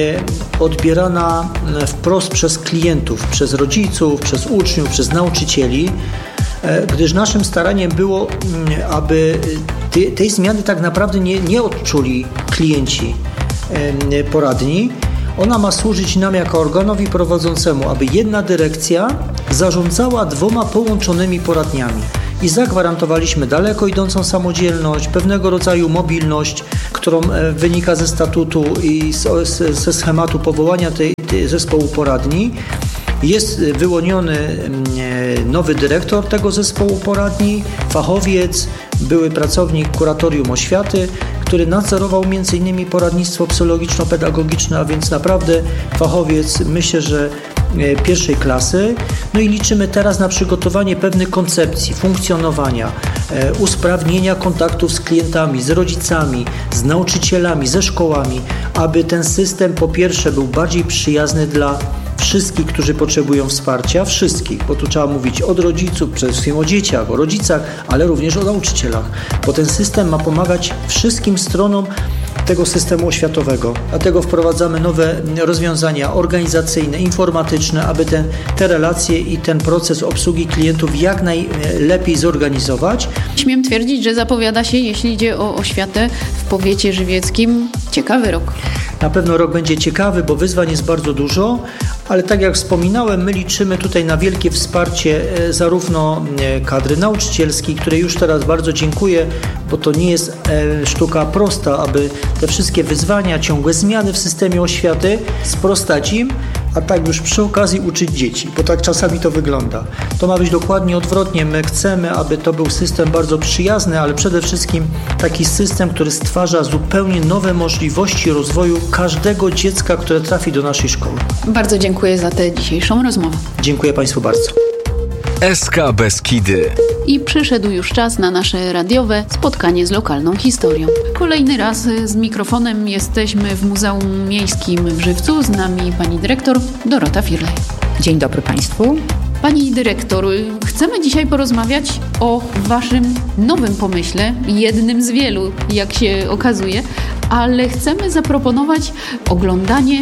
odbierana wprost przez klientów, przez rodziców, przez uczniów, przez nauczycieli, gdyż naszym staraniem było, aby tej zmiany tak naprawdę nie odczuli klienci poradni. Ona ma służyć nam jako organowi prowadzącemu, aby jedna dyrekcja zarządzała 2 połączonymi poradniami. I zagwarantowaliśmy daleko idącą samodzielność, pewnego rodzaju mobilność, którą wynika ze statutu i ze schematu powołania tej zespołu poradni. Jest wyłoniony nowy dyrektor tego zespołu poradni, fachowiec, były pracownik kuratorium oświaty, który nadzorował m.in. poradnictwo psychologiczno-pedagogiczne, a więc naprawdę fachowiec, myślę, że pierwszej klasy. No i liczymy teraz na przygotowanie pewnych koncepcji funkcjonowania, usprawnienia kontaktów z klientami, z rodzicami, z nauczycielami, ze szkołami, aby ten system po pierwsze był bardziej przyjazny dla wszystkich, którzy potrzebują wsparcia, wszystkich, bo tu trzeba mówić od rodziców, przede wszystkim o dzieciach, o rodzicach, ale również o nauczycielach, bo ten system ma pomagać wszystkim stronom tego systemu oświatowego. Dlatego wprowadzamy nowe rozwiązania organizacyjne, informatyczne, aby te relacje i ten proces obsługi klientów jak najlepiej zorganizować. Śmiem twierdzić, że zapowiada się, jeśli idzie o oświatę w powiecie żywieckim, ciekawy rok. Na pewno rok będzie ciekawy, bo wyzwań jest bardzo dużo, ale tak jak wspominałem, my liczymy tutaj na wielkie wsparcie zarówno kadry nauczycielskiej, której już teraz bardzo dziękuję, bo to nie jest sztuka prosta, aby te wszystkie wyzwania, ciągłe zmiany w systemie oświaty sprostać im, a tak już przy okazji uczyć dzieci, bo tak czasami to wygląda. To ma być dokładnie odwrotnie. My chcemy, aby to był system bardzo przyjazny, ale przede wszystkim taki system, który stwarza zupełnie nowe możliwości rozwoju każdego dziecka, które trafi do naszej szkoły. Bardzo dziękuję za tę dzisiejszą rozmowę. Dziękuję Państwu bardzo. SK Beskidy. I przyszedł już czas na nasze radiowe spotkanie z lokalną historią. Kolejny raz z mikrofonem jesteśmy w Muzeum Miejskim w Żywcu. Z nami pani dyrektor Dorota Firlej. Dzień dobry Państwu. Pani dyrektor, chcemy dzisiaj porozmawiać o Waszym nowym pomyśle, jednym z wielu, jak się okazuje, ale chcemy zaproponować oglądanie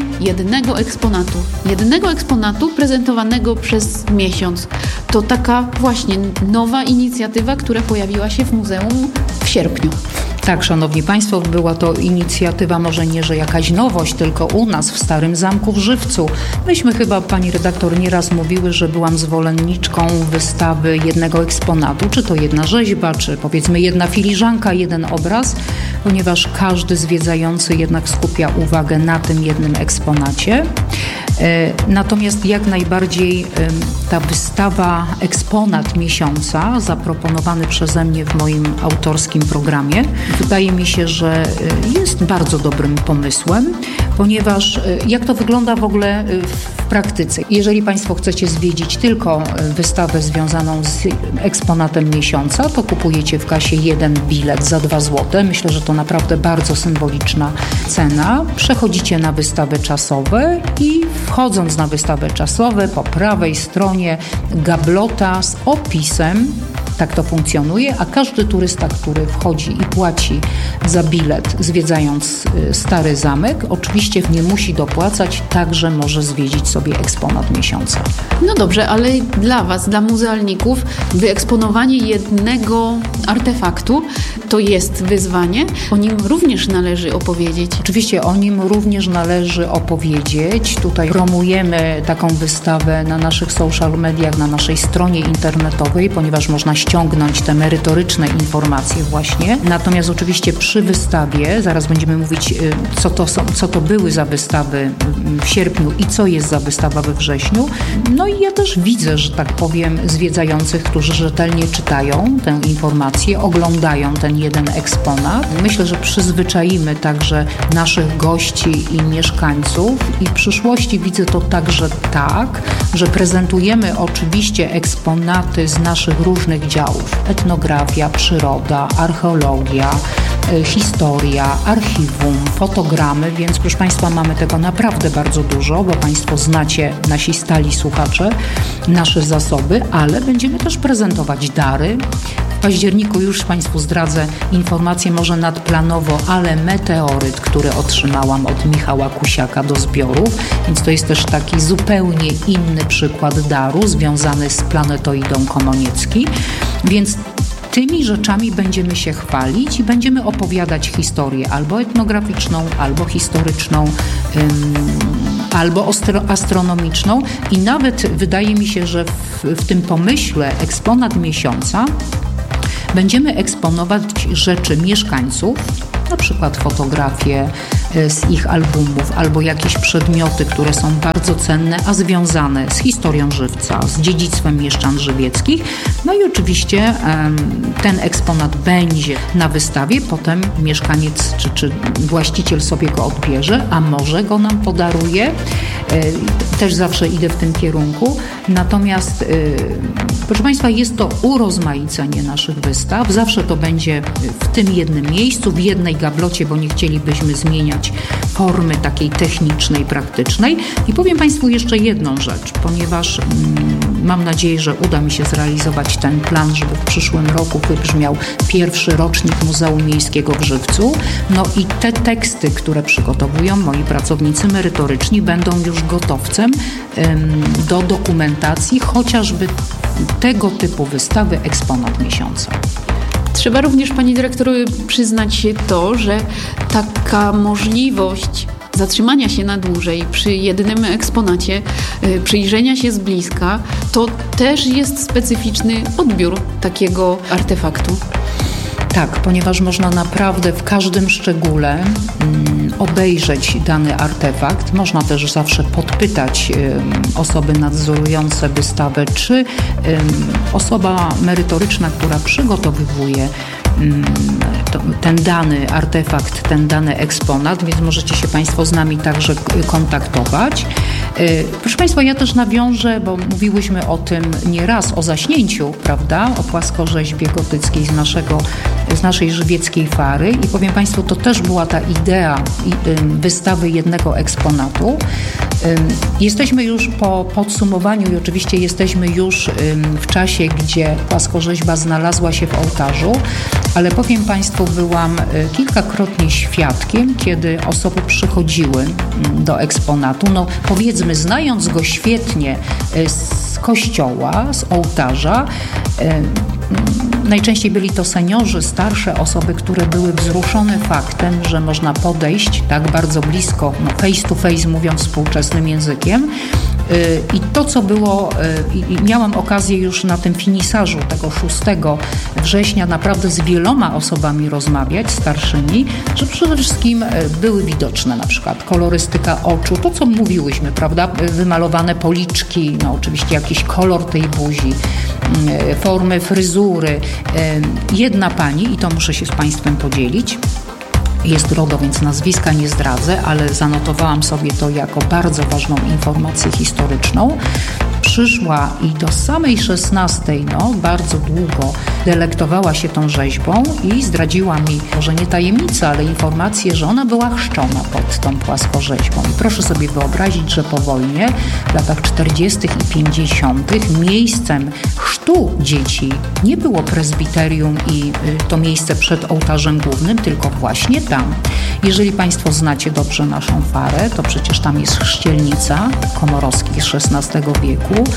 jednego eksponatu prezentowanego przez miesiąc. To taka właśnie nowa inicjatywa, która pojawiła się w muzeum w sierpniu. Tak, szanowni Państwo, była to inicjatywa może nie, że jakaś nowość, tylko u nas w Starym Zamku w Żywcu. Myśmy chyba, pani redaktor, nieraz mówiły, że byłam zwolenniczką wystawy jednego eksponatu, czy to jedna rzeźba, czy powiedzmy jedna filiżanka, jeden obraz, ponieważ każdy zwiedzający jednak skupia uwagę na tym jednym eksponacie. Natomiast jak najbardziej ta wystawa Eksponat Miesiąca, zaproponowany przeze mnie w moim autorskim programie, wydaje mi się, że jest bardzo dobrym pomysłem, ponieważ jak to wygląda w ogóle w praktyce? Jeżeli Państwo chcecie zwiedzić tylko wystawę związaną z eksponatem miesiąca, to kupujecie w kasie jeden bilet za 2 zł. Myślę, że to naprawdę bardzo symboliczna cena. Przechodzicie na wystawy czasowe i wchodząc na wystawy czasowe, po prawej stronie gablota z opisem, tak to funkcjonuje, a każdy turysta, który wchodzi i płaci za bilet, zwiedzając Stary Zamek, oczywiście nie musi dopłacać, także może zwiedzić sobie eksponat miesiąca. No dobrze, ale dla Was, dla muzealników, wyeksponowanie jednego artefaktu to jest wyzwanie, o nim również należy opowiedzieć. Oczywiście o nim również należy opowiedzieć. Tutaj promujemy taką wystawę na naszych social mediach, na naszej stronie internetowej, ponieważ można ściągnąć te merytoryczne informacje właśnie. Natomiast oczywiście przy wystawie, zaraz będziemy mówić, co to były za wystawy w sierpniu i co jest za wystawa we wrześniu. No i ja też widzę, że tak powiem, zwiedzających, którzy rzetelnie czytają tę informację, oglądają ten jeden eksponat. Myślę, że przyzwyczaimy także naszych gości i mieszkańców i w przyszłości widzę to także tak, że prezentujemy oczywiście eksponaty z naszych różnych działów. Etnografia, przyroda, archeologia, historia, archiwum, fotogramy, więc proszę Państwa, mamy tego naprawdę bardzo dużo, bo Państwo znacie, nasi stali słuchacze, nasze zasoby, ale będziemy też prezentować dary. W październiku już Państwu zdradzę informację, może nadplanowo, ale meteoryt, który otrzymałam od Michała Kusiaka do zbiorów, więc to jest też taki zupełnie inny przykład daru związany z planetoidą Komoniecki, więc tymi rzeczami będziemy się chwalić i będziemy opowiadać historię albo etnograficzną, albo historyczną, albo astronomiczną i nawet wydaje mi się, że w tym pomyśle eksponat miesiąca będziemy eksponować rzeczy mieszkańców, na przykład fotografie z ich albumów albo jakieś przedmioty, które są bardzo cenne, a związane z historią Żywca, z dziedzictwem mieszczan żywieckich. No i oczywiście ten eksponat będzie na wystawie, potem mieszkaniec czy właściciel sobie go odbierze, a może go nam podaruje. Też zawsze idę w tym kierunku. Natomiast, proszę Państwa, jest to urozmaicenie naszych wystaw. Zawsze to będzie w tym jednym miejscu, w jednej gablocie, bo nie chcielibyśmy zmieniać formy takiej technicznej, praktycznej. I powiem Państwu jeszcze jedną rzecz, ponieważ mam nadzieję, że uda mi się zrealizować ten plan, żeby w przyszłym roku wybrzmiał pierwszy rocznik Muzeum Miejskiego w Żywcu. No i te teksty, które przygotowują moi pracownicy merytoryczni, będą już gotowcem do dokumentacji chociażby tego typu wystawy eksponat miesiąca. Trzeba również, Pani Dyrektor, przyznać się to, że taka możliwość zatrzymania się na dłużej przy jednym eksponacie, przyjrzenia się z bliska, to też jest specyficzny odbiór takiego artefaktu. Tak, ponieważ można naprawdę w każdym szczególe obejrzeć dany artefakt. Można też zawsze podpytać osoby nadzorujące wystawę, czy osoba merytoryczna, która przygotowywuje ten dany artefakt, ten dany eksponat, więc możecie się Państwo z nami także kontaktować. Proszę Państwa, ja też nawiążę, bo mówiłyśmy o tym nieraz, o zaśnięciu, prawda, o płaskorzeźbie gotyckiej z naszej żywieckiej fary i powiem Państwu, to też była ta idea wystawy jednego eksponatu. Jesteśmy już po podsumowaniu i oczywiście jesteśmy już w czasie, gdzie płaskorzeźba znalazła się w ołtarzu, ale powiem Państwu, byłam kilkakrotnie świadkiem, kiedy osoby przychodziły do eksponatu, no powiedzmy, znając go świetnie z kościoła, z ołtarza, najczęściej byli to seniorzy, starsze osoby, które były wzruszone faktem, że można podejść tak bardzo blisko, no face to face, mówiąc współczesnym językiem. I to, co było, i miałam okazję już na tym finisażu tego 6 września naprawdę z wieloma osobami rozmawiać, starszymi, że przede wszystkim były widoczne na przykład kolorystyka oczu, to co mówiłyśmy, prawda, wymalowane policzki, no oczywiście jakiś kolor tej buzi, formy fryzury. Jedna pani, i to muszę się z Państwem podzielić, jest RODO, więc nazwiska nie zdradzę, ale zanotowałam sobie to jako bardzo ważną informację historyczną. Przyszła i do samej 16, bardzo długo delektowała się tą rzeźbą i zdradziła mi, może nie tajemnicę, ale informację, że ona była chrzczona pod tą płaskorzeźbą. I proszę sobie wyobrazić, że po wojnie w latach 40. i 50. miejscem chrztu dzieci nie było prezbiterium i to miejsce przed ołtarzem głównym, tylko właśnie tam. Jeżeli Państwo znacie dobrze naszą farę, to przecież tam jest chrzcielnica Komorowskich z XVI wieku.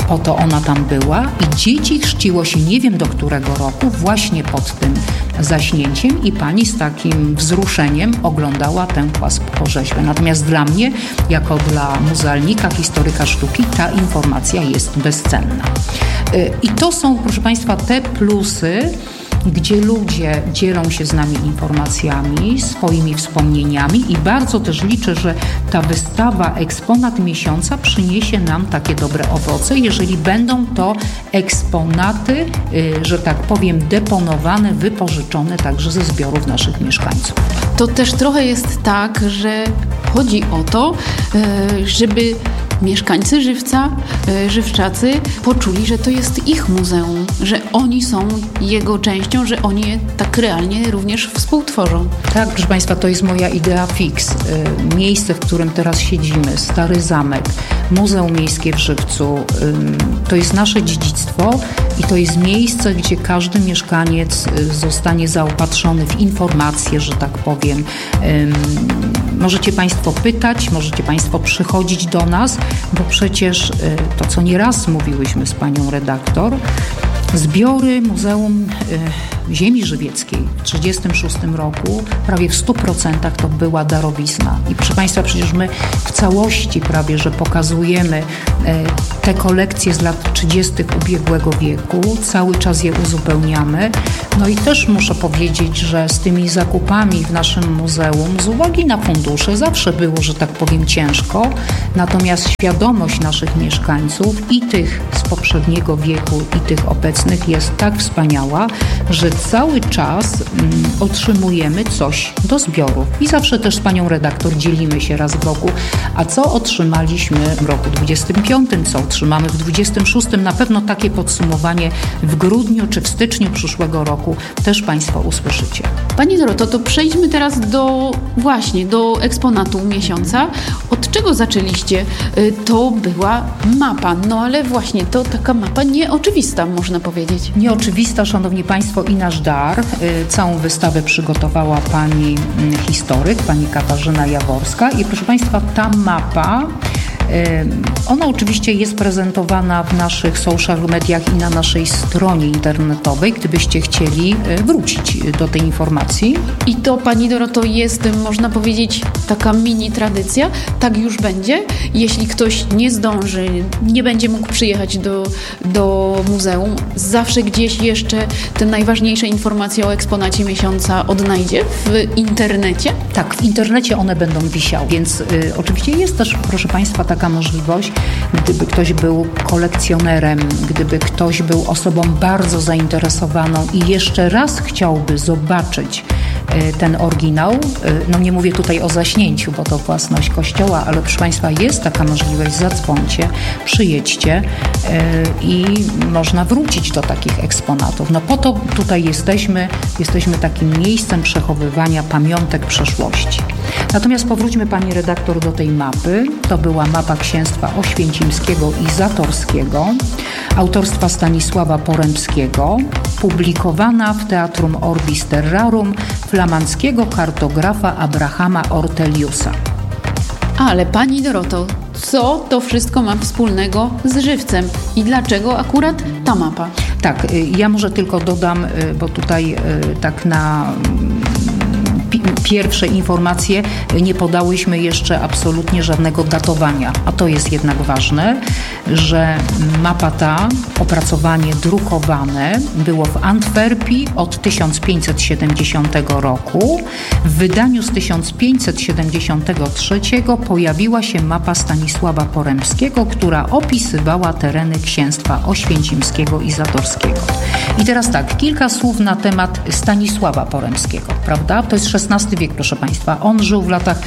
Po to ona tam była i dzieci chrzciło się nie wiem do którego roku właśnie pod tym zaśnięciem i pani z takim wzruszeniem oglądała tę płaskorzeźbę. Natomiast dla mnie, jako dla muzealnika, historyka sztuki, ta informacja jest bezcenna. I to są, proszę Państwa, te plusy, gdzie ludzie dzielą się z nami informacjami, swoimi wspomnieniami i bardzo też liczę, że ta wystawa Eksponat Miesiąca przyniesie nam takie dobre owoce, jeżeli będą to eksponaty, że tak powiem, deponowane, wypożyczone także ze zbiorów naszych mieszkańców. To też trochę jest tak, że chodzi o to, żeby mieszkańcy Żywca, żywczacy poczuli, że to jest ich muzeum, że oni są jego częścią, że oni je tak realnie również współtworzą. Tak, proszę Państwa, to jest moja idea fix. Miejsce, w którym teraz siedzimy, Stary Zamek, Muzeum Miejskie w Żywcu, to jest nasze dziedzictwo i to jest miejsce, gdzie każdy mieszkaniec zostanie zaopatrzony w informacje, że tak powiem. Możecie Państwo pytać, możecie Państwo przychodzić do nas, bo przecież to, co nieraz mówiłyśmy z panią redaktor, zbiory Muzeum Ziemi Żywieckiej w 1936 roku prawie w 100% to była darowizna. I proszę Państwa, przecież my w całości prawie, że pokazujemy te kolekcje z lat 30. ubiegłego wieku, cały czas je uzupełniamy. No i też muszę powiedzieć, że z tymi zakupami w naszym muzeum, z uwagi na fundusze, zawsze było, że tak powiem, ciężko. Natomiast świadomość naszych mieszkańców i tych z poprzedniego wieku, i tych obecnych jest tak wspaniała, że cały czas otrzymujemy coś do zbiorów. I zawsze też z panią redaktor dzielimy się raz w roku. A co otrzymaliśmy w roku 25, co otrzymamy w 26, na pewno takie podsumowanie w grudniu czy w styczniu przyszłego roku też Państwo usłyszycie. Pani Doroto, to przejdźmy teraz do eksponatu miesiąca. Od czego zaczęliście? To była mapa, no ale właśnie to taka mapa nieoczywista, można powiedzieć. Nieoczywista, szanowni Państwo, i nasz dar. Całą wystawę przygotowała pani historyk, pani Katarzyna Jaworska i proszę Państwa, ta mapa, ona oczywiście jest prezentowana w naszych social mediach i na naszej stronie internetowej, gdybyście chcieli wrócić do tej informacji. I to, pani Doroto, jest, można powiedzieć, taka mini tradycja. Tak już będzie. Jeśli ktoś nie zdąży, nie będzie mógł przyjechać do muzeum, zawsze gdzieś jeszcze te najważniejsze informacje o eksponacie miesiąca odnajdzie w internecie? Tak, w internecie one będą wisiały, więc oczywiście jest też, proszę Państwa, taka możliwość, gdyby ktoś był kolekcjonerem, gdyby ktoś był osobą bardzo zainteresowaną i jeszcze raz chciałby zobaczyć ten oryginał. No nie mówię tutaj o zaśnięciu, bo to własność Kościoła, ale proszę Państwa, jest taka możliwość, zadzwońcie, przyjedźcie i można wrócić do takich eksponatów. No po to tutaj jesteśmy takim miejscem przechowywania pamiątek przeszłości. Natomiast powróćmy, pani redaktor, do tej mapy. To była mapa księstwa oświęcimskiego i zatorskiego, autorstwa Stanisława Porębskiego, publikowana w Teatrum Orbis Terrarum flamandzkiego kartografa Abrahama Orteliusa. Ale pani Doroto, co to wszystko ma wspólnego z Żywcem i dlaczego akurat ta mapa? Tak, ja może tylko dodam, bo tutaj tak na pierwsze informacje nie podałyśmy jeszcze absolutnie żadnego datowania, a to jest jednak ważne, że mapa ta, opracowanie drukowane było w Antwerpii od 1570 roku. W wydaniu z 1573 pojawiła się mapa Stanisława Porębskiego, która opisywała tereny księstwa oświęcimskiego i zatorskiego. I teraz tak, kilka słów na temat Stanisława Porębskiego, prawda? To jest XVI wiek, proszę Państwa. On żył w latach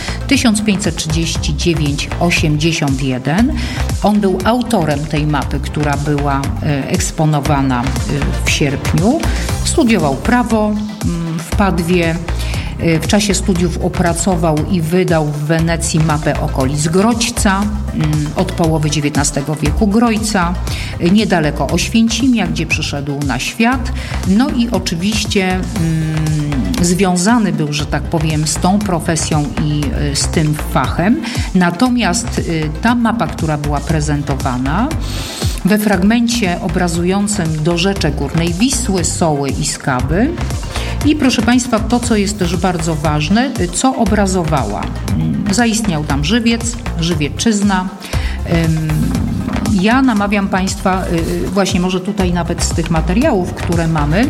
1539-81. On był autorem tej mapy, która była eksponowana w sierpniu. Studiował prawo w Padwie. W czasie studiów opracował i wydał w Wenecji mapę okolic Grodźca, od połowy XIX wieku Grojca, niedaleko Oświęcimia, gdzie przyszedł na świat. No i oczywiście związany był, że tak powiem, z tą profesją i z tym fachem. Natomiast ta mapa, która była prezentowana we fragmencie obrazującym dorzeczek Górnej Wisły, Soły i Skaby. I proszę Państwa, to co jest też bardzo ważne, co obrazowała. Zaistniał tam żywiec, żywiecczyzna. Ja namawiam Państwa, właśnie może tutaj nawet z tych materiałów, które mamy,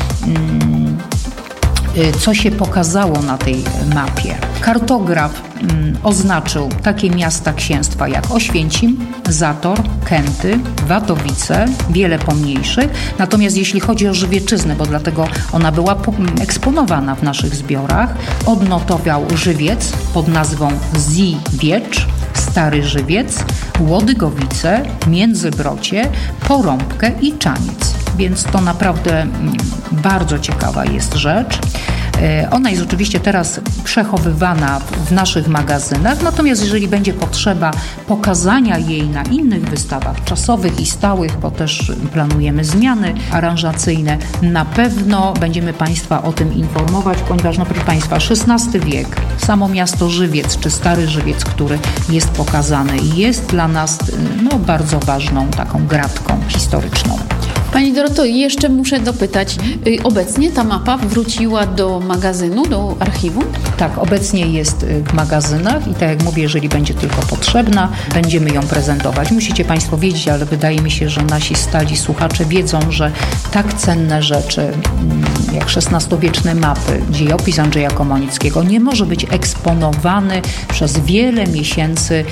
co się pokazało na tej mapie. Kartograf oznaczył takie miasta księstwa jak Oświęcim, Zator, Kęty, Watowice, wiele pomniejszych. Natomiast jeśli chodzi o Żywieczyznę, bo dlatego ona była eksponowana w naszych zbiorach, odnotował Żywiec pod nazwą Ziwiecz, Stary Żywiec, Łodygowice, Międzybrocie, Porąbkę i Czaniec. Więc to naprawdę bardzo ciekawa jest rzecz. Ona jest oczywiście teraz przechowywana w naszych magazynach, natomiast jeżeli będzie potrzeba pokazania jej na innych wystawach czasowych i stałych, bo też planujemy zmiany aranżacyjne, na pewno będziemy Państwa o tym informować, ponieważ, no proszę Państwa, XVI wiek, samo miasto Żywiec, czy Stary Żywiec, który jest pokazany, jest dla nas bardzo ważną taką gratką historyczną. Pani Doroto, jeszcze muszę dopytać, obecnie ta mapa wróciła do magazynu, do archiwum? Tak, obecnie jest w magazynach i tak jak mówię, jeżeli będzie tylko potrzebna, będziemy ją prezentować. Musicie Państwo wiedzieć, ale wydaje mi się, że nasi stali słuchacze wiedzą, że tak cenne rzeczy jak XVI-wieczne mapy, dziejopis Andrzeja Komonickiego nie może być eksponowany przez wiele miesięcy.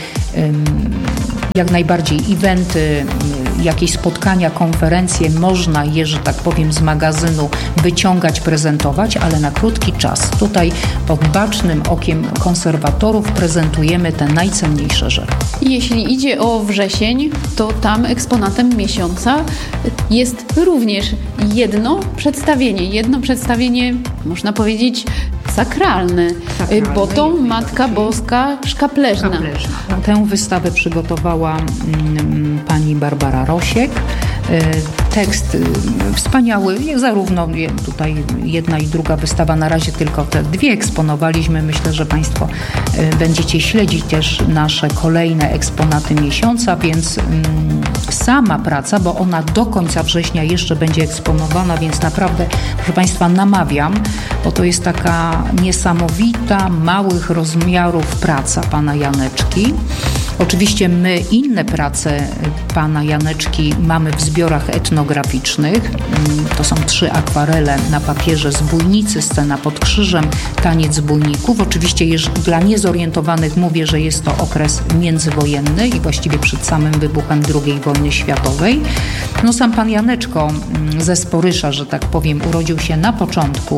Jak najbardziej eventy, jakieś spotkania, konferencje można je, że tak powiem, z magazynu wyciągać, prezentować, ale na krótki czas. Tutaj pod bacznym okiem konserwatorów prezentujemy te najcenniejsze rzeczy. Jeśli idzie o wrzesień, to tam eksponatem miesiąca jest również jedno przedstawienie, można powiedzieć, sakralne, bo to Matka Boska Szkapleżna. Tę wystawę przygotowała pani Barbara Rosiek. Tekst wspaniały, zarówno tutaj jedna i druga wystawa, na razie tylko te dwie eksponowaliśmy. Myślę, że Państwo będziecie śledzić też nasze kolejne eksponaty miesiąca, więc sama praca, bo ona do końca września jeszcze będzie eksponowana, więc naprawdę, proszę Państwa, namawiam, bo to jest taka niesamowita, małych rozmiarów praca pana Janeczki. Oczywiście my inne prace pana Janeczki mamy w zbiorach etnograficznych. To są 3 akwarele na papierze z Bójnicy, scena pod krzyżem, taniec bójników. Oczywiście dla niezorientowanych mówię, że jest to okres międzywojenny i właściwie przed samym wybuchem II wojny światowej. Sam pan Janeczko ze Sporysza, że tak powiem, urodził się na początku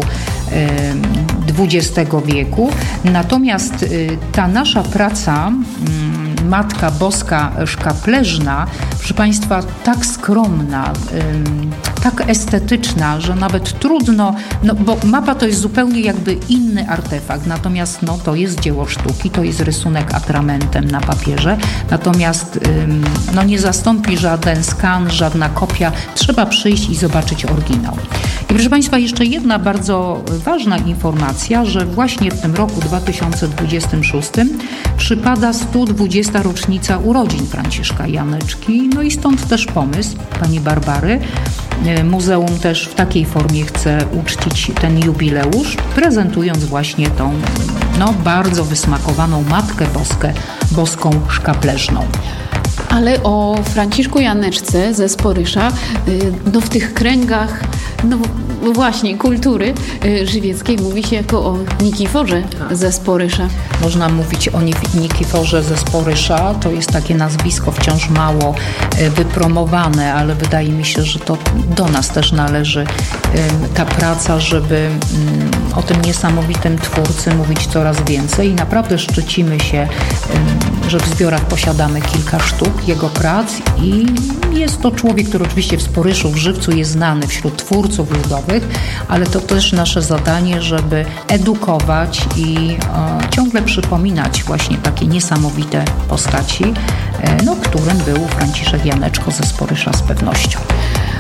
XX wieku. Natomiast ta nasza praca Matka Boska Szkapleżna, proszę Państwa, tak skromna, tak estetyczna, że nawet trudno, bo mapa to jest zupełnie jakby inny artefakt, natomiast to jest dzieło sztuki, to jest rysunek atramentem na papierze, natomiast nie zastąpi żaden skan, żadna kopia, trzeba przyjść i zobaczyć oryginał. I proszę Państwa, jeszcze jedna bardzo ważna informacja, że właśnie w tym roku 2026 przypada 120. rocznica urodzin Franciszka Janeczki, i stąd też pomysł pani Barbary. Muzeum też w takiej formie chce uczcić ten jubileusz, prezentując właśnie tą bardzo wysmakowaną Matkę Boską Szkapleżną. Ale o Franciszku Janeczce ze Sporysza, w tych kręgach, właśnie kultury żywieckiej mówi się jako o Nikiforze ze Sporysza. Można mówić o Nikiforze ze Sporysza, to jest takie nazwisko wciąż mało wypromowane, ale wydaje mi się, że to do nas też należy ta praca, żeby o tym niesamowitym twórcy mówić coraz więcej i naprawdę szczycimy się, że w zbiorach posiadamy kilka sztuk jego prac i jest to człowiek, który oczywiście w Sporyszu, w Żywcu jest znany wśród twórców ludowych, ale to też nasze zadanie, żeby edukować i ciągle przypominać właśnie takie niesamowite postaci, którym był Franciszek Janeczko ze Sporysza z pewnością.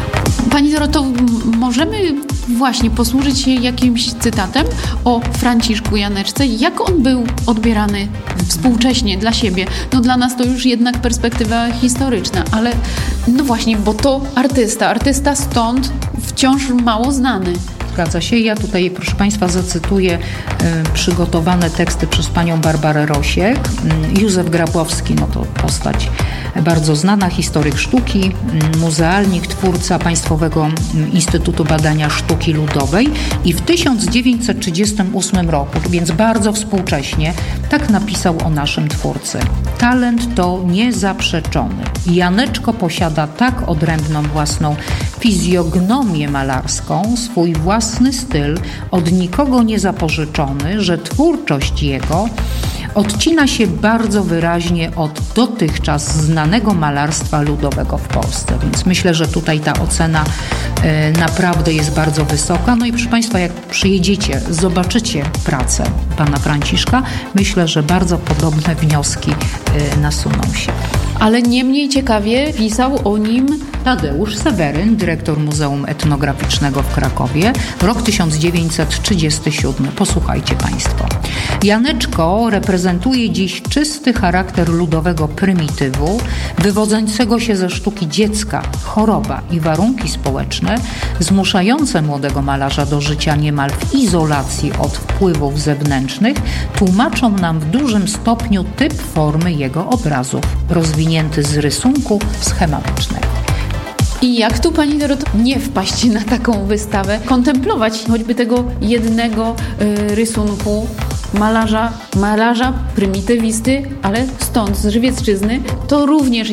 Pani Doroto, możemy właśnie posłużyć się jakimś cytatem o Franciszku Janeczce? Jak on był odbierany współcześnie dla siebie? No dla nas to już jednak perspektywa historyczna, ale no właśnie, bo to artysta stąd wciąż mało znany. Zgadza się. Ja tutaj, proszę Państwa, zacytuję przygotowane teksty przez panią Barbarę Rosiek. Józef Grabowski, no to postać bardzo znana, historyk sztuki, muzealnik, twórca Państwowego Instytutu Badania Sztuki Ludowej i w 1938 roku, więc bardzo współcześnie, tak napisał o naszym twórcy. Talent to niezaprzeczony. Janeczko posiada tak odrębną własną fizjognomię malarską, swój własny styl, od nikogo niezapożyczony, że twórczość jego odcina się bardzo wyraźnie od dotychczas znanego malarstwa ludowego w Polsce. Więc myślę, że tutaj ta ocena naprawdę jest bardzo wysoka. No i proszę Państwa, jak przyjedziecie, zobaczycie pracę pana Franciszka, myślę, że bardzo podobne wnioski nasuną się. Ale nie mniej ciekawie pisał o nim Tadeusz Seweryn, dyrektor Muzeum Etnograficznego w Krakowie, rok 1937. Posłuchajcie Państwo. Janeczko reprezentuje dziś czysty charakter ludowego prymitywu, wywodzącego się ze sztuki dziecka, choroba i warunki społeczne, zmuszające młodego malarza do życia niemal w izolacji od wpływów zewnętrznych, tłumaczą nam w dużym stopniu typ formy jego obrazów, rozwinięty z rysunku schematycznego. I jak tu, Pani Doroto, nie wpaść na taką wystawę, kontemplować choćby tego jednego rysunku malarza prymitywisty, ale stąd, z Żywiecczyzny, to również